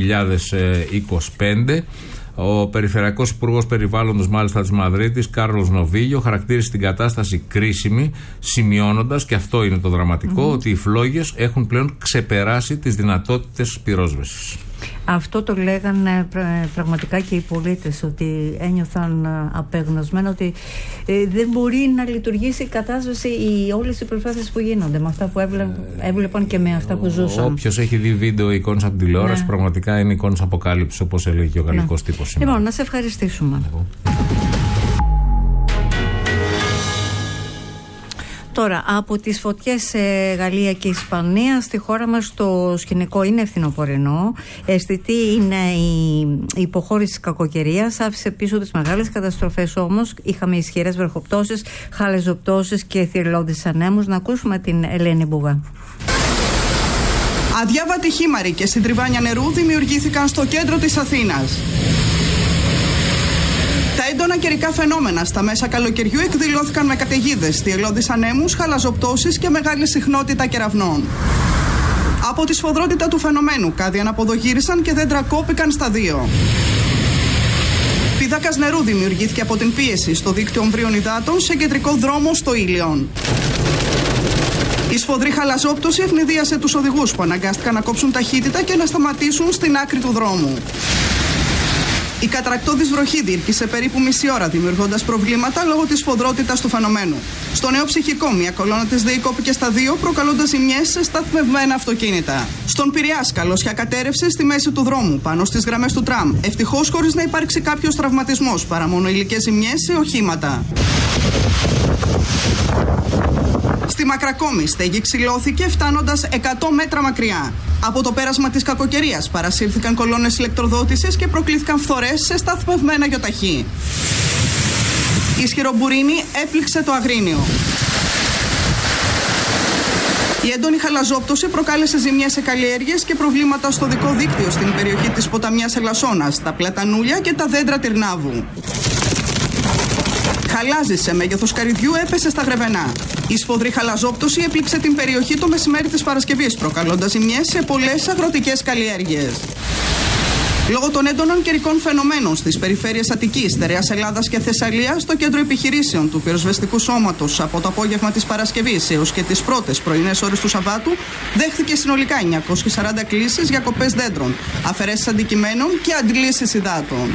2025. Ο Περιφερειακός Υπουργός Περιβάλλοντος μάλιστα της Μαδρίτης, Κάρλος Νοβίγιο, χαρακτήρισε την κατάσταση κρίσιμη, σημειώνοντας, και αυτό είναι το δραματικό, ότι οι φλόγες έχουν πλέον ξεπεράσει τις δυνατότητες πυρόσβεσης. Αυτό το λέγανε πραγματικά και οι πολίτες, ότι ένιωθαν απεγνωσμένα ότι δεν μπορεί να λειτουργήσει η κατάσβεση όλες οι προσπάθειες που γίνονται με αυτά που έβλεπαν και με αυτά που ζούσαν. Όποιος έχει δει βίντεο εικόνες από την τηλεόραση, πραγματικά είναι εικόνες αποκάλυψης, όπως έλεγε και ο γαλλικός τύπος σήμερα. Λοιπόν, να σε ευχαριστήσουμε. Τώρα, από τις φωτιές σε Γαλλία και Ισπανία, στη χώρα μας το σκηνικό είναι φθινοπορεινό. Αισθητή είναι η υποχώρηση της κακοκαιρίας. Άφησε πίσω τις μεγάλες καταστροφές όμως. Είχαμε ισχυρές βροχοπτώσεις, χαλεζοπτώσεις και θυρλώδεις ανέμους. Να ακούσουμε την Ελένη Μπουγά. Αδιάβατοι χήμαροι και συντριβάνια νερού δημιουργήθηκαν στο κέντρο της Αθήνας. Τα έντονα καιρικά φαινόμενα στα μέσα καλοκαιριού εκδηλώθηκαν με καταιγίδες, θυελλώδεις ανέμους, χαλαζοπτώσεις και μεγάλη συχνότητα κεραυνών. Από τη σφοδρότητα του φαινομένου, κάδοι αναποδογύρισαν και δέντρα κόπηκαν στα 2. Πίδακας νερού δημιουργήθηκε από την πίεση στο δίκτυο ομβρίων υδάτων σε κεντρικό δρόμο στο Ήλιον. Η σφοδρή χαλαζόπτωση ευνηδίασε τους οδηγούς που αναγκάστηκαν να κόψουν ταχύτητα και να σταματήσουν στην άκρη του δρόμου. Η κατρακτώδης βροχή διήρκησε περίπου μισή ώρα, δημιουργώντας προβλήματα λόγω της σφοδρότητας του φαινομένου. Στο νέο ψυχικό, μια κολόνα της ΔΕΗ κόπηκε στα 2, προκαλώντας ζημιές σε σταθμευμένα αυτοκίνητα. Στον Πειραιά, σκαλώσια κατέρευσε στη μέση του δρόμου, πάνω στις γραμμές του τραμ. Ευτυχώς χωρίς να υπάρξει κάποιος τραυματισμός, παρά μόνο υλικές ζημιές σε οχήματα. Στη Μακρακόμη στέγη ξυλώθηκε φτάνοντας 100 μέτρα μακριά. Από το πέρασμα της κακοκαιρίας παρασύρθηκαν κολόνες ηλεκτροδότησης και προκλήθηκαν φθορές σε σταθμευμένα γιοταχή. Ισχυρό μπουρίνι έπληξε το Αγρίνιο. Η έντονη χαλαζόπτωση προκάλεσε ζημιές σε καλλιέργειες και προβλήματα στο δικό δίκτυο στην περιοχή της ποταμιάς Ελασσόνας, τα πλατανούλια και τα δέντρα Τυρνάβου. Χαλάζι σε μέγεθος καρυδιού έπεσε στα Γρεβενά. Η σφοδρή χαλαζόπτωση έπληξε την περιοχή το μεσημέρι της Παρασκευής, προκαλώντας ζημιές σε πολλές αγροτικές καλλιέργειες. Λόγω των έντονων καιρικών φαινομένων στις περιφέρειες Αττικής, Στερεάς Ελλάδας και Θεσσαλίας, το κέντρο επιχειρήσεων του πυροσβεστικού σώματος από το απόγευμα της Παρασκευής έως και τις πρώτες πρωινές ώρες του Σαββάτου δέχθηκε συνολικά 940 κλήσεις για κοπές δέντρων, αφαιρέσεις αντικειμένων και αντλήσεις υδάτων.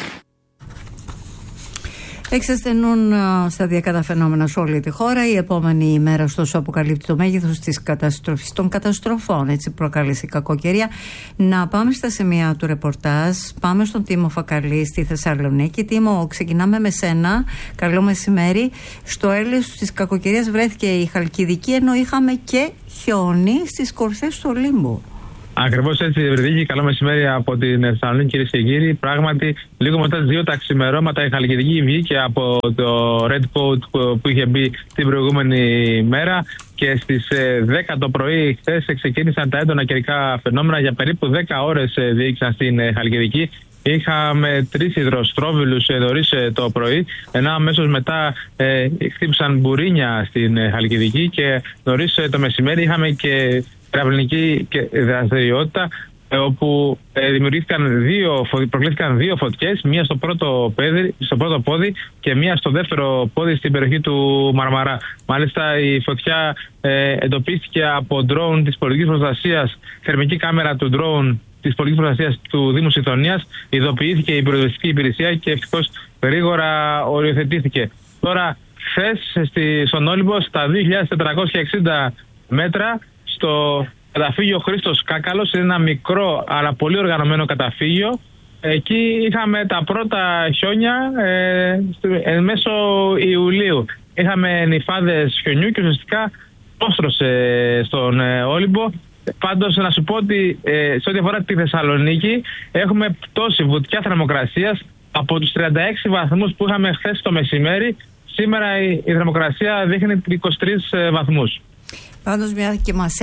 Εξασθενούν σταδιακά τα φαινόμενα σε όλη τη χώρα. Η επόμενη ημέρα, ωστόσο, αποκαλύπτει το μέγεθος της καταστροφής των καταστροφών. Έτσι προκάλεσε η κακοκαιρία. Να πάμε στα σημεία του ρεπορτάζ. Πάμε στον Τίμο Φακαλή στη Θεσσαλονίκη. Τίμο, ξεκινάμε με σένα. Καλό μεσημέρι. Στο έλεος της κακοκαιρίας βρέθηκε η Χαλκιδική, ενώ είχαμε και χιόνι στις κορφές του Ολύμπου. Ακριβώς έτσι, Ευρυδίκη. Καλό μεσημέρι από την Θεσσαλονίκη, κυρίες και κύριοι. Πράγματι, λίγο μετά τις 2 τα ξημερώματα, η Χαλκιδική βγήκε από το Red Coat που είχε μπει την προηγούμενη μέρα και στις 10 το πρωί χθες ξεκίνησαν τα έντονα καιρικά φαινόμενα. Για περίπου 10 ώρες διήρξαν στην Χαλκιδική. Είχαμε 3 υδροστρόβιλους νωρίς το πρωί, ενώ αμέσως μετά χτύπησαν μπουρίνια στην Χαλκιδική και νωρίς το μεσημέρι είχαμε και τραυλική δραστηριότητα, όπου προκλήθηκαν 2 φωτιές, μία στο πρώτο πόδι και μία στο δεύτερο πόδι στην περιοχή του Μαρμαρά. Μάλιστα η φωτιά εντοπίστηκε από ντρόουν της πολιτικής προστασίας, θερμική κάμερα του ντρόουν της πολιτικής προστασίας του Δήμου Συντονίας, ειδοποιήθηκε η πυροσβεστική υπηρεσία και ευτυχώς γρήγορα οριοθετήθηκε. Τώρα, χθες στον Όλυμπο, στα 2.460 μέτρα, στο καταφύγιο Χρήστος Κάκαλος, είναι ένα μικρό αλλά πολύ οργανωμένο καταφύγιο. Εκεί είχαμε τα πρώτα χιόνια μέσω Ιουλίου. Είχαμε νυφάδες χιονιού και ουσιαστικά πρόστρωσε στον Όλυμπο. Πάντως να σου πω ότι σε ό,τι αφορά τη Θεσσαλονίκη έχουμε πτώση βουτιά θερμοκρασίας από τους 36 βαθμούς που είχαμε χθες το μεσημέρι. Σήμερα η θερμοκρασία δείχνει 23 βαθμούς. Πάντως, μια και μας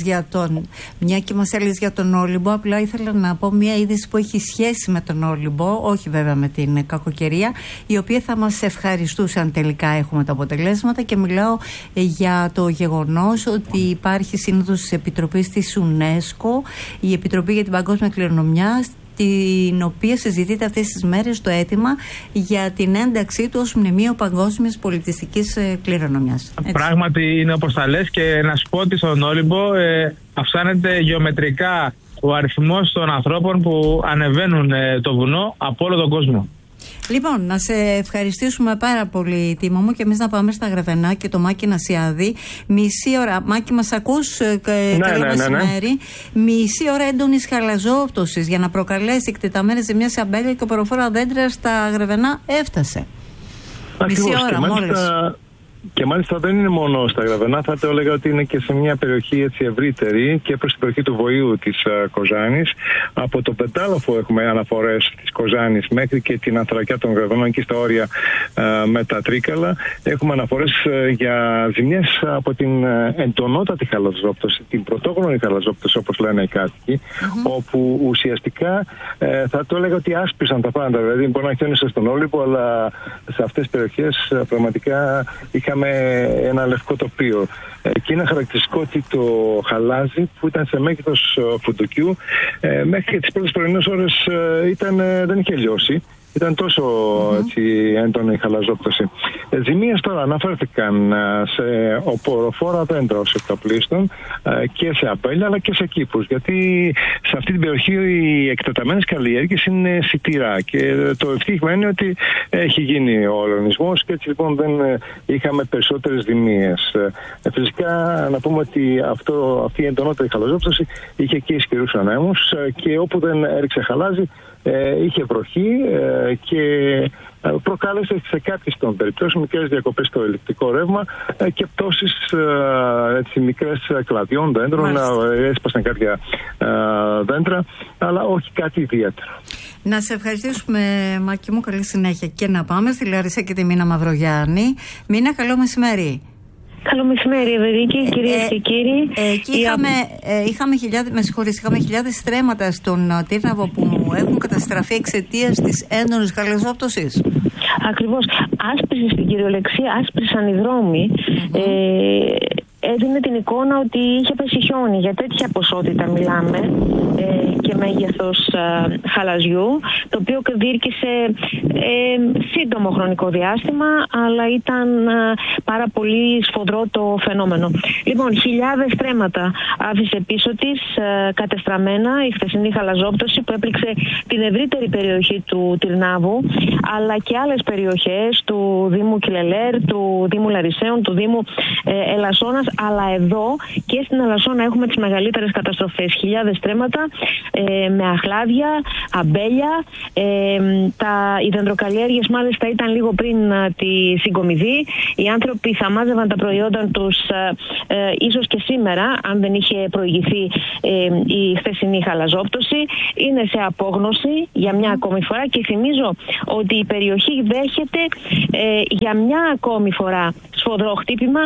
έλεγες για τον Όλυμπο, απλά ήθελα να πω μια είδηση που έχει σχέση με τον Όλυμπο, όχι βέβαια με την κακοκαιρία, η οποία θα μας ευχαριστούσε αν τελικά έχουμε τα αποτελέσματα, και μιλάω για το γεγονός ότι υπάρχει σύνοδος της Επιτροπής της UNESCO, η Επιτροπή για την Παγκόσμια Κληρονομιά, την οποία συζητείται αυτές τις μέρες το αίτημα για την ένταξή του ως μνημείο παγκόσμιας πολιτιστικής κληρονομιάς. Πράγματι είναι όπως τα λες, και να σου πω ότι στον Όλυμπο αυξάνεται γεωμετρικά ο αριθμός των ανθρώπων που ανεβαίνουν το βουνό από όλο τον κόσμο. Λοιπόν, να σε ευχαριστήσουμε πάρα πολύ, Τίμο μου, και εμείς να πάμε στα Γρεβενά και το Μάκη Νασιάδη. Μισή ώρα, Μάκη, μας ακούς? Καλό μεσημέρι. Μισή ώρα έντονης χαλαζόπτωσης για να προκαλέσει εκτεταμένες ζημιές σε αμπέλια και προφόρα δέντρα στα Γρεβενά έφτασε. Ακριβώς, μισή ώρα μόλις. Και μάλιστα δεν είναι μόνο στα Γραβενά, θα το έλεγα ότι είναι και σε μια περιοχή έτσι ευρύτερη και προς την περιοχή του Βοηού της Κοζάνης. Από το Πεντάλοφο έχουμε αναφορές της Κοζάνης μέχρι και την Ανθρακιά των Γραβενών, εκεί στα όρια με τα Τρίκαλα. Έχουμε αναφορές για ζημιές από την εντονότατη χαλαζόπτωση, την πρωτόγνωρη χαλαζόπτωση όπως λένε οι κάτοικοι, όπου ουσιαστικά θα το έλεγα ότι άσπισαν τα πάντα. Δηλαδή μπορεί να χιόνισε στον Όλυμπο, αλλά σε αυτές τις περιοχές πραγματικά είχαμε ένα λευκό τοπίο. Και είναι χαρακτηριστικό ότι το χαλάζι που ήταν σε μέγεθος φουντουκιού μέχρι και τις πρώτες πρωινές ώρες δεν είχε λιώσει. Ήταν τόσο έτσι, έντονη η χαλαζόπτωση. Ζημίες τώρα αναφέρθηκαν σε οποροφόρα δέντρα ως εκτοπλίστων και σε απέλια αλλά και σε κήπους. Γιατί σε αυτή την περιοχή οι εκτεταμένες καλλιέργειες είναι σιτηρά και το ευτύχημα είναι ότι έχει γίνει ο ολονισμός και έτσι λοιπόν δεν είχαμε περισσότερες ζημίες. Φυσικά να πούμε ότι αυτή η εντονότερη χαλαζόπτωση είχε και ισχυρούς ανέμους και όπου δεν έριξε χαλάζι είχε βροχή και προκάλεσε σε κάποιες των περιπτώσεων μικρές διακοπές στο ηλεκτρικό ρεύμα και πτώσεις μικρές κλαδιών δέντρων, έσπασαν κάποια δέντρα, αλλά όχι κάτι ιδιαίτερο. Να σε ευχαριστήσουμε, Μάκη μου, καλή συνέχεια και να πάμε στη Λαρίσα και τη Μίνα Μαυρογιάννη. Μίνα, καλό μεσημέρι. Καλό μεσημέρι, Ευερίκη, κυρίες και κύριοι. Είχαμε χιλιάδες στρέμματα στον Τύρναβο που έχουν καταστραφεί εξαιτίας της έντονης χαλαζόπτωσης. Ακριβώς. Άσπρισε, στην κυριολεξία, άσπρισαν οι δρόμοι. Έδινε την εικόνα ότι είχε πέσει χιόνι. Για τέτοια ποσότητα μιλάμε και μέγεθος χαλαζιού, το οποίο διήρκησε σύντομο χρονικό διάστημα, αλλά ήταν πάρα πολύ σφοδρό το φαινόμενο. Λοιπόν, χιλιάδες στρέμματα άφησε πίσω της κατεστραμμένα η χθεσινή χαλαζόπτωση που έπληξε την ευρύτερη περιοχή του Τυρνάβου, αλλά και άλλες περιοχές του Δήμου Κιλελέρ, του Δήμου Λαρισαίων, του Δήμου Ελασσόνας, αλλά εδώ και στην Ελασσόνα έχουμε τις μεγαλύτερες καταστροφές. Χιλιάδες στρέμματα με αχλάδια, αμπέλια. Οι δεντροκαλλιέργειες μάλιστα ήταν λίγο πριν τη συγκομιδή. Οι άνθρωποι θα μάζευαν τα προϊόντα τους ίσως και σήμερα, αν δεν είχε προηγηθεί η χθεσινή χαλαζόπτωση. Είναι σε απόγνωση για μια ακόμη φορά και θυμίζω ότι η περιοχή δέχεται για μια ακόμη φορά σφοδρό χτύπημα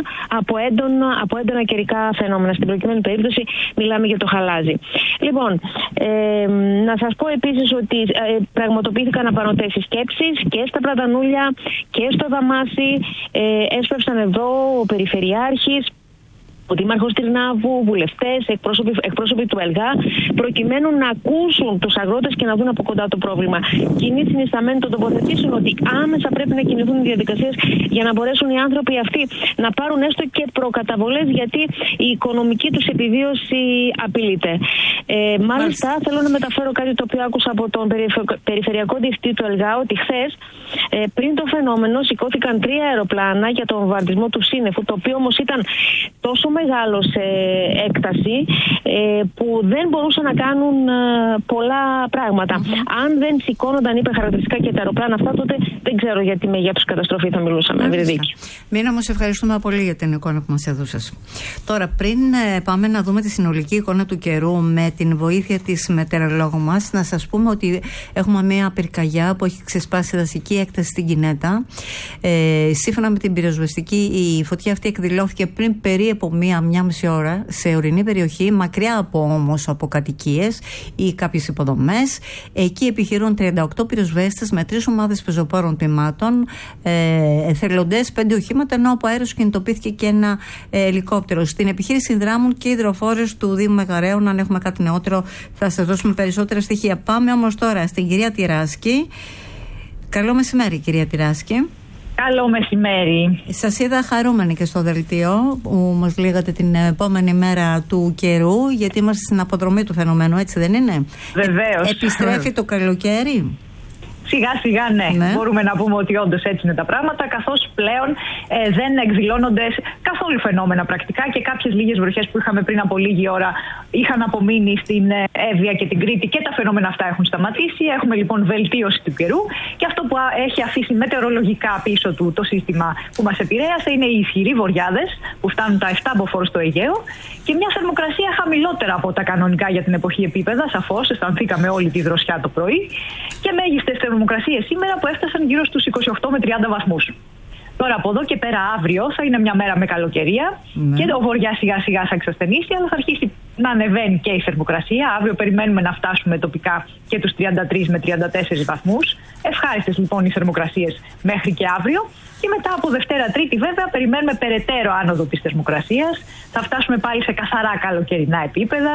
από έντονα καιρικά φαινόμενα. Στην προκειμένη περίπτωση μιλάμε για το χαλάζι. Λοιπόν, να σας πω επίσης ότι πραγματοποιήθηκαν απανωτές συσκέψεις και στα Πλατανούλια και στο Δαμάσι. Έσπευσαν εδώ ο Περιφερειάρχης, ο Δήμαρχος Τυρνάβου, βουλευτές, εκπρόσωποι του ΕΛΓΑ, προκειμένου να ακούσουν τους αγρότες και να δουν από κοντά το πρόβλημα. Κοινοί συνισταμένοι το τοποθετήσουν ότι άμεσα πρέπει να κινηθούν οι διαδικασίες για να μπορέσουν οι άνθρωποι αυτοί να πάρουν έστω και προκαταβολές, γιατί η οικονομική τους επιβίωση απειλείται. Μάλιστα, θέλω να μεταφέρω κάτι το οποίο άκουσα από τον Περιφερειακό Διευθυντή του ΕΛΓΑ, ότι χθες, πριν το φαινόμενο, σηκώθηκαν 3 αεροπλάνα για τον βομβαρδισμό του σύννεφου, το οποίο όμως ήταν τόσο μεγάλο σε έκταση που δεν μπορούσαν να κάνουν πολλά πράγματα. Αν δεν σηκώνονταν υπερχαρακτηριστικά και τα αεροπλάνα αυτά, τότε δεν ξέρω γιατί μεγέθους καταστροφή θα μιλούσαμε. Μίνα, όμως ευχαριστούμε πολύ για την εικόνα που μας έδωσες. Τώρα, πριν πάμε να δούμε τη συνολική εικόνα του καιρού με την βοήθεια της μετεωρολόγου μας, να σας πούμε ότι έχουμε μια πυρκαγιά που έχει ξεσπάσει δασική έκταση στην Κινέτα. Σύμφωνα με την πυροσβεστική, η φωτιά αυτή εκδηλώθηκε πριν περίπου μία μισή ώρα σε ορεινή περιοχή, μακριά από κατοικίες ή κάποιες υποδομές. Εκεί επιχειρούν 38 πυροσβέστες με 3 ομάδες πεζοπόρων τμήματων, εθελοντές, 5 οχήματα, ενώ από αέρος κινητοποιήθηκε και ένα ελικόπτερο. Στην επιχείρηση δράμουν και οι υδροφόρες του Δήμου Μεγαρέων. Αν έχουμε κάτι νεότερο, θα σας δώσουμε περισσότερα στοιχεία. Πάμε όμως τώρα στην κυρία Τυράσκη. Καλό μεσημέρι, κυρία Τυράσκη. Καλό μεσημέρι. Σας είδα χαρούμενοι και στο δελτίο που μας λέγατε την επόμενη μέρα του καιρού, γιατί είμαστε στην αποδρομή του φαινομένου, έτσι δεν είναι? Βεβαίως. Επιστρέφει το καλοκαίρι. Σιγά σιγά ναι. Μπορούμε να πούμε ότι όντως έτσι είναι τα πράγματα, καθώς πλέον δεν εκδηλώνονται καθόλου φαινόμενα πρακτικά και κάποιες λίγες βροχές που είχαμε πριν από λίγη ώρα είχαν απομείνει στην Εύβοια και την Κρήτη και τα φαινόμενα αυτά έχουν σταματήσει. Έχουμε λοιπόν βελτίωση του καιρού και αυτό που έχει αφήσει μετεωρολογικά πίσω του το σύστημα που μας επηρέασε είναι οι ισχυροί βοριάδες που φτάνουν τα 7 μποφόρ στο Αιγαίο και μια θερμοκρασία χαμηλότερα από τα κανονικά για την εποχή επίπεδα. Σαφώς αισθανθήκαμε όλη τη δροσιά το πρωί και μέγιστες θερμοκρασίες σήμερα που έφτασαν γύρω στους 28 με 30 βαθμούς. Τώρα από εδώ και πέρα αύριο θα είναι μια μέρα με καλοκαιρία και ο βοριάς σιγά σιγά θα εξασθενήσει, αλλά θα αρχίσει να ανεβαίνει και η θερμοκρασία. Αύριο περιμένουμε να φτάσουμε τοπικά και τους 33 με 34 βαθμούς. Ευχάριστες λοιπόν οι θερμοκρασίες μέχρι και αύριο. Και μετά από Δευτέρα Τρίτη βέβαια περιμένουμε περαιτέρω άνοδο της θερμοκρασίας. Θα φτάσουμε πάλι σε καθαρά καλοκαιρινά επίπεδα.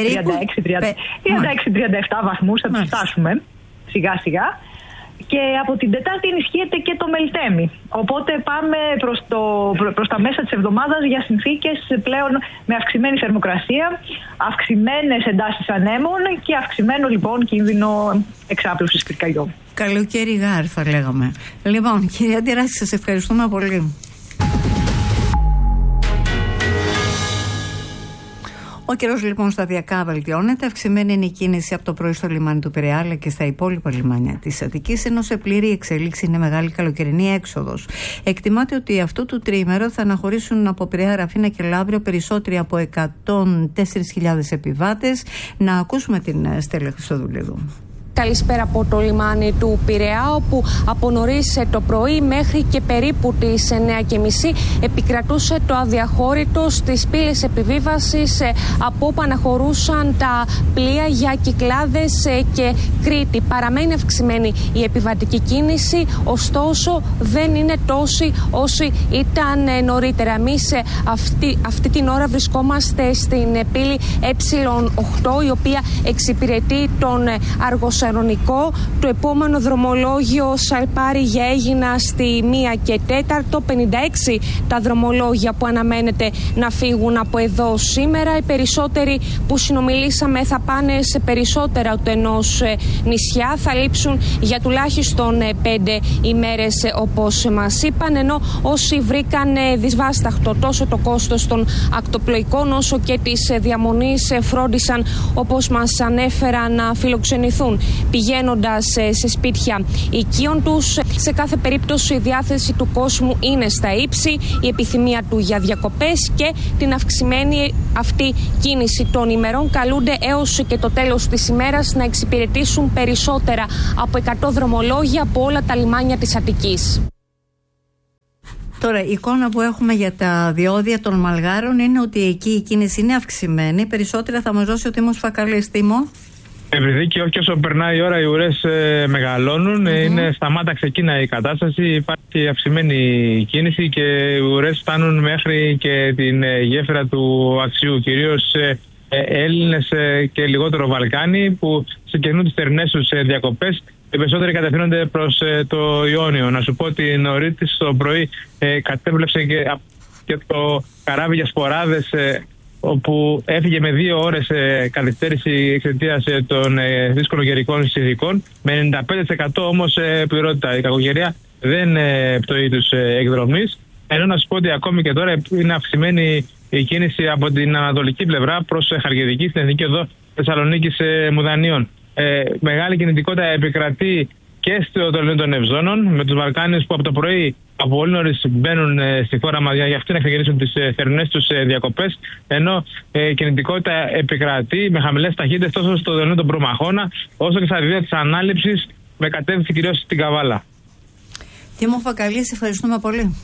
36-37 βαθμούς θα τους φτάσουμε σιγά σιγά. Και από την Τετάρτη ενισχύεται και το Μελτέμι. Οπότε πάμε προς τα μέσα της εβδομάδας για συνθήκες πλέον με αυξημένη θερμοκρασία, αυξημένες εντάσεις ανέμων και αυξημένο λοιπόν κίνδυνο εξάπλωσης πυρκαγιών. Καλοκαίρι γάρ θα λέγαμε. Λοιπόν, κυρία Τυράσκη, σας ευχαριστούμε πολύ. Ο καιρός λοιπόν σταδιακά βελτιώνεται. Αυξημένη είναι η κίνηση από το πρωί στο λιμάνι του Πειραιά αλλά και στα υπόλοιπα λιμάνια της Αττικής, ενώ σε πλήρη εξέλιξη είναι μεγάλη καλοκαιρινή έξοδος. Εκτιμάται ότι αυτό το τρίμερο θα αναχωρήσουν από Πειραιά, Ραφίνα και Λαύριο περισσότεροι από 104.000 επιβάτες. Να ακούσουμε την Στέλλα Χριστοδουλίδου. Καλησπέρα από το λιμάνι του Πειραιά, όπου από νωρίς το πρωί μέχρι και περίπου τις 9.30 επικρατούσε το αδιαχώρητο στις πύλες επιβίβασης από όπου αναχωρούσαν τα πλοία για Κυκλάδες και Κρήτη. Παραμένει αυξημένη η επιβατική κίνηση, ωστόσο δεν είναι τόση όσοι ήταν νωρίτερα. Εμείς αυτή την ώρα βρισκόμαστε στην πύλη Ε8, η οποία εξυπηρετεί τον Αργοσαρονικό. Το επόμενο δρομολόγιο Σαλπάρι για Αίγινα στη 1 και 4, 56 τα δρομολόγια που αναμένεται να φύγουν από εδώ σήμερα. Οι περισσότεροι που συνομιλήσαμε θα πάνε σε περισσότερα του ενός νησιά, θα λείψουν για τουλάχιστον 5 ημέρες όπως μας είπαν, ενώ όσοι βρήκαν δυσβάσταχτο τόσο το κόστος των ακτοπλοϊκών όσο και της διαμονής φρόντισαν, όπως μας ανέφεραν, να φιλοξενηθούν πηγαίνοντας σε σπίτια οικείων τους. Σε κάθε περίπτωση η διάθεση του κόσμου είναι στα ύψη, η επιθυμία του για διακοπές και την αυξημένη αυτή κίνηση των ημερών καλούνται έως και το τέλος της ημέρας να εξυπηρετήσουν περισσότερα από 100 δρομολόγια από όλα τα λιμάνια της Αττικής. Τώρα, η εικόνα που έχουμε για τα διόδια των Μαλγάρων είναι ότι εκεί η κίνηση είναι αυξημένη. Περισσότερα θα μας δώσει ο Τίμος Φακαλής. Τίμο. Ευρυδίκη, όχι όσο περνάει η ώρα, οι ουρές μεγαλώνουν. Είναι σταμάτα ξεκίνα η κατάσταση. Υπάρχει αυξημένη κίνηση και οι ουρές φτάνουν μέχρι και την γέφυρα του Αξιού. Κυρίως Έλληνες και λιγότερο Βαλκάνοι που ξεκινούν τις θερινές τους διακοπές. Οι περισσότεροι κατευθύνονται προς το Ιόνιο. Να σου πω ότι νωρίτης το πρωί κατέβλεψε και το καράβι για σποράδες, όπου έφυγε με 2 ώρες καθυστέρηση εξαιτίας των δύσκολων καιρικών συνθηκών, με 95% όμως πληρότητα. Η κακοκαιρία δεν πτωεί τους εκδρομείς. Ενώ να σου πω ότι ακόμη και τώρα είναι αυξημένη η κίνηση από την ανατολική πλευρά προς Χαλκιδική, στην Εθνική Οδό Θεσσαλονίκης Μουδανίων. Μεγάλη κινητικότητα επικρατεί και στο Τολμήριο των Ευζώνων, με τους Βαλκάνιους που από το πρωί από πολύ νωρίς μπαίνουν στη χώρα μας για αυτοί να ξεκινήσουν τις θερινές τους διακοπές, ενώ κινητικότητα επικρατεί με χαμηλές ταχύτητες τόσο στο Τολμήριο των Προμαχώνα όσο και στα δίδα της Ανάληψης, με κατεύθυνση κυρίως στην Καβάλα. Τίμο Φακαλή, σε ευχαριστούμε πολύ.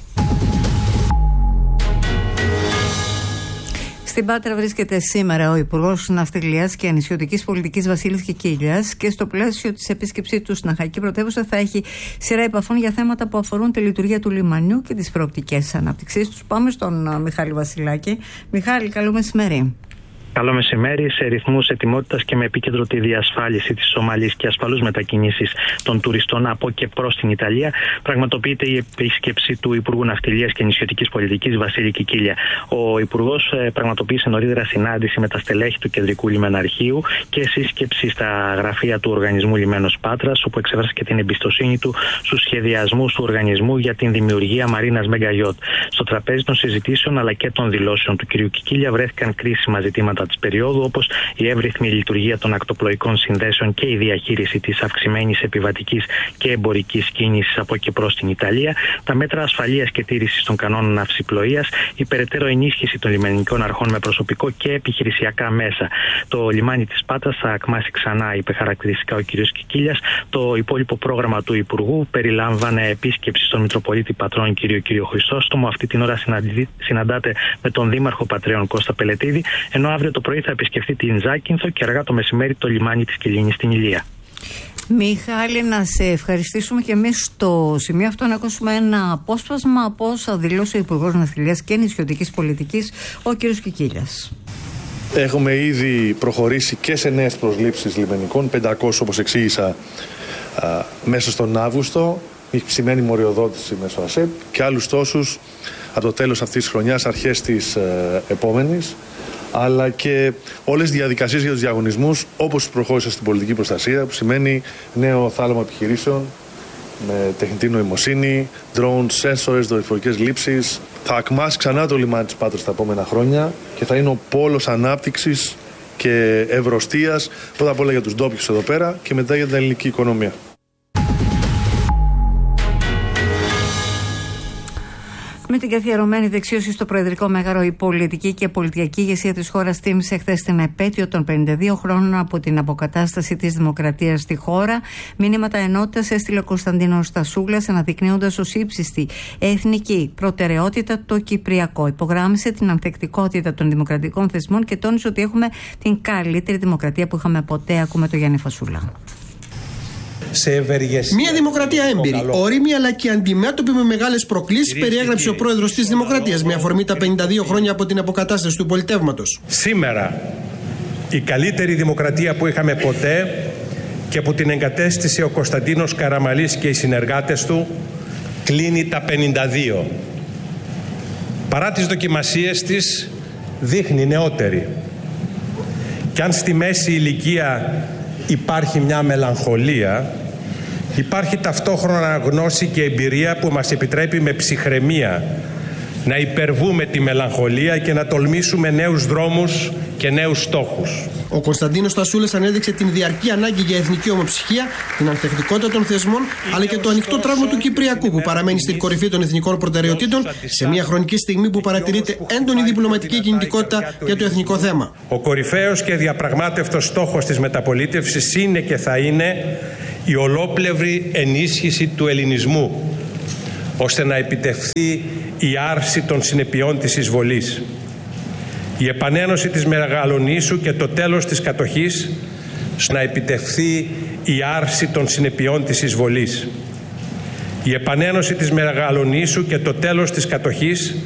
Στην Πάτρα βρίσκεται σήμερα ο Υπουργός Ναυτιλίας και Νησιωτικής Πολιτικής Βασίλης Κικίλιας και στο πλαίσιο της επίσκεψής του στην Αχαϊκή Πρωτεύουσα θα έχει σειρά επαφών για θέματα που αφορούν τη λειτουργία του λιμανιού και τις προοπτικές ανάπτυξής τους. Πάμε στον Μιχάλη Βασιλάκη. Μιχάλη, καλό μεσημέρι. Καλό μεσημέρι. Σε ρυθμούς ετοιμότητας και με επίκεντρο τη διασφάλιση της ομαλής και ασφαλούς μετακίνησης των τουριστών από και προς την Ιταλία, πραγματοποιείται η επίσκεψη του Υπουργού Ναυτιλίας και Νησιωτικής Πολιτικής Βασίλη Κικίλια. Ο Υπουργός πραγματοποίησε νωρίτερα συνάντηση με τα στελέχη του Κεντρικού Λιμεναρχείου και σύσκεψη στα γραφεία του Οργανισμού Λιμένος Πάτρας, όπου εξέφρασε και την εμπιστοσύνη του στους σχεδιασμούς του οργανισμού για την δημιουργία Μαρίνας Μεγκαγιώτ. Στο τραπέζι των συζητήσεων αλλά και των δηλώσεων του κ. Κικίλια βρέθηκαν κρίσιμα ζητήματα της περίοδου, όπως η εύρυθμη λειτουργία των ακτοπλοϊκών συνδέσεων και η διαχείριση της αυξημένης επιβατικής και εμπορικής κίνησης από και προς την Ιταλία, τα μέτρα ασφαλείας και τήρησης των κανόνων ναυσιπλοείας, η περαιτέρω ενίσχυση των λιμενικών αρχών με προσωπικό και επιχειρησιακά μέσα. Το λιμάνι της Πάτρας θα ακμάσει ξανά, είπε χαρακτηριστικά ο κ. Κικίλιας. Το υπόλοιπο πρόγραμμα του Υπουργού περιλάμβανε επίσκεψη στον Μητροπολίτη Πατρών κ. Χρυσόστομο. Αυτή την ώρα συναντάται με τον Δήμαρχο Πατρέων Κώστα Πελετίδη, ενώ αύριο το πρωί θα επισκεφτεί την Ζάκυνθο και αργά το μεσημέρι το λιμάνι της Κιλίνης στην Ηλία. Μιχάλη, να σε ευχαριστήσουμε και εμείς στο σημείο αυτό να ακούσουμε ένα απόσπασμα από όσα δηλώσει ο Υπουργός Ναυτιλίας και Νησιωτικής Πολιτικής, ο κ. Κικίλιας. Έχουμε ήδη προχωρήσει και σε νέες προσλήψεις λιμενικών, 500 όπως εξήγησα μέσα στον Αύγουστο, σημαίνει μοριοδότηση μέσω ΑΣΕΠ, και άλλους τόσους από το τέλος αυτής της χρονιάς, αρχές της επόμενης, αλλά και όλες τις διαδικασίες για τους διαγωνισμούς όπως προχώρησε στην πολιτική προστασία, που σημαίνει νέο θάλαμο επιχειρήσεων με τεχνητή νοημοσύνη, drones, sensors, δορυφορικές λήψεις. Θα ακμάσει ξανά το λιμάνι της Πάτρας τα επόμενα χρόνια και θα είναι ο πόλος ανάπτυξης και ευρωστίας, πρώτα απ' όλα για τους ντόπιους εδώ πέρα και μετά για την ελληνική οικονομία. Με την καθιερωμένη δεξίωση στο Προεδρικό Μέγαρο, η πολιτική και πολιτική ηγεσία της χώρας τίμησε χθες την επέτειο των 52 χρόνων από την αποκατάσταση της δημοκρατίας στη χώρα. Μήνυματα ενότητας έστειλε ο Κωνσταντίνος Στασούλας, αναδεικνύοντας ως ύψιστη εθνική προτεραιότητα το Κυπριακό. Υπογράμμισε την ανθεκτικότητα των δημοκρατικών θεσμών και τόνισε ότι έχουμε την καλύτερη δημοκρατία που είχαμε ποτέ. Ακούμε το Γιάννη Φασούλα. Μια δημοκρατία έμπειρη, όριμη αλλά και αντιμέτωπη με μεγάλες προκλήσεις, περιέγραψε ο πρόεδρος της Δημοκρατίας με αφορμή τα 52 χρόνια από την αποκατάσταση του πολιτεύματος. Σήμερα, η καλύτερη δημοκρατία που είχαμε ποτέ και που την εγκατέστησε ο Κωνσταντίνος Καραμαλής και οι συνεργάτες του, κλείνει τα 52. Παρά τις δοκιμασίες της, δείχνει νεότερη. Κι αν στη μέση ηλικία υπάρχει μια μελαγχολία, υπάρχει ταυτόχρονα γνώση και εμπειρία που μας επιτρέπει με ψυχραιμία να υπερβούμε τη μελαγχολία και να τολμήσουμε νέους δρόμους και νέους στόχους. Ο Κωνσταντίνος Στασούλας ανέδειξε την διαρκή ανάγκη για εθνική ομοψυχία, την ανθεκτικότητα των θεσμών, αλλά και το ανοιχτό τραύμα του Κυπριακού που παραμένει στην κορυφή των εθνικών προτεραιοτήτων σε μια χρονική στιγμή που παρατηρείται έντονη διπλωματική κινητικότητα για το εθνικό θέμα. Ο κορυφαίος και διαπραγμάτευτος στόχος της μεταπολίτευσης είναι και θα είναι η ολόπλευρη ενίσχυση του ελληνισμού, ώστε να επιτευχθεί η άρση των συνεπειών της εισβολής, η επανένωση της Μεγαλονήσου και το τέλος της κατοχής, να επιτευχθεί η άρση των συνεπειών της εισβολής, η επανένωση της Μεγαλονήσου και το τέλος της κατοχής,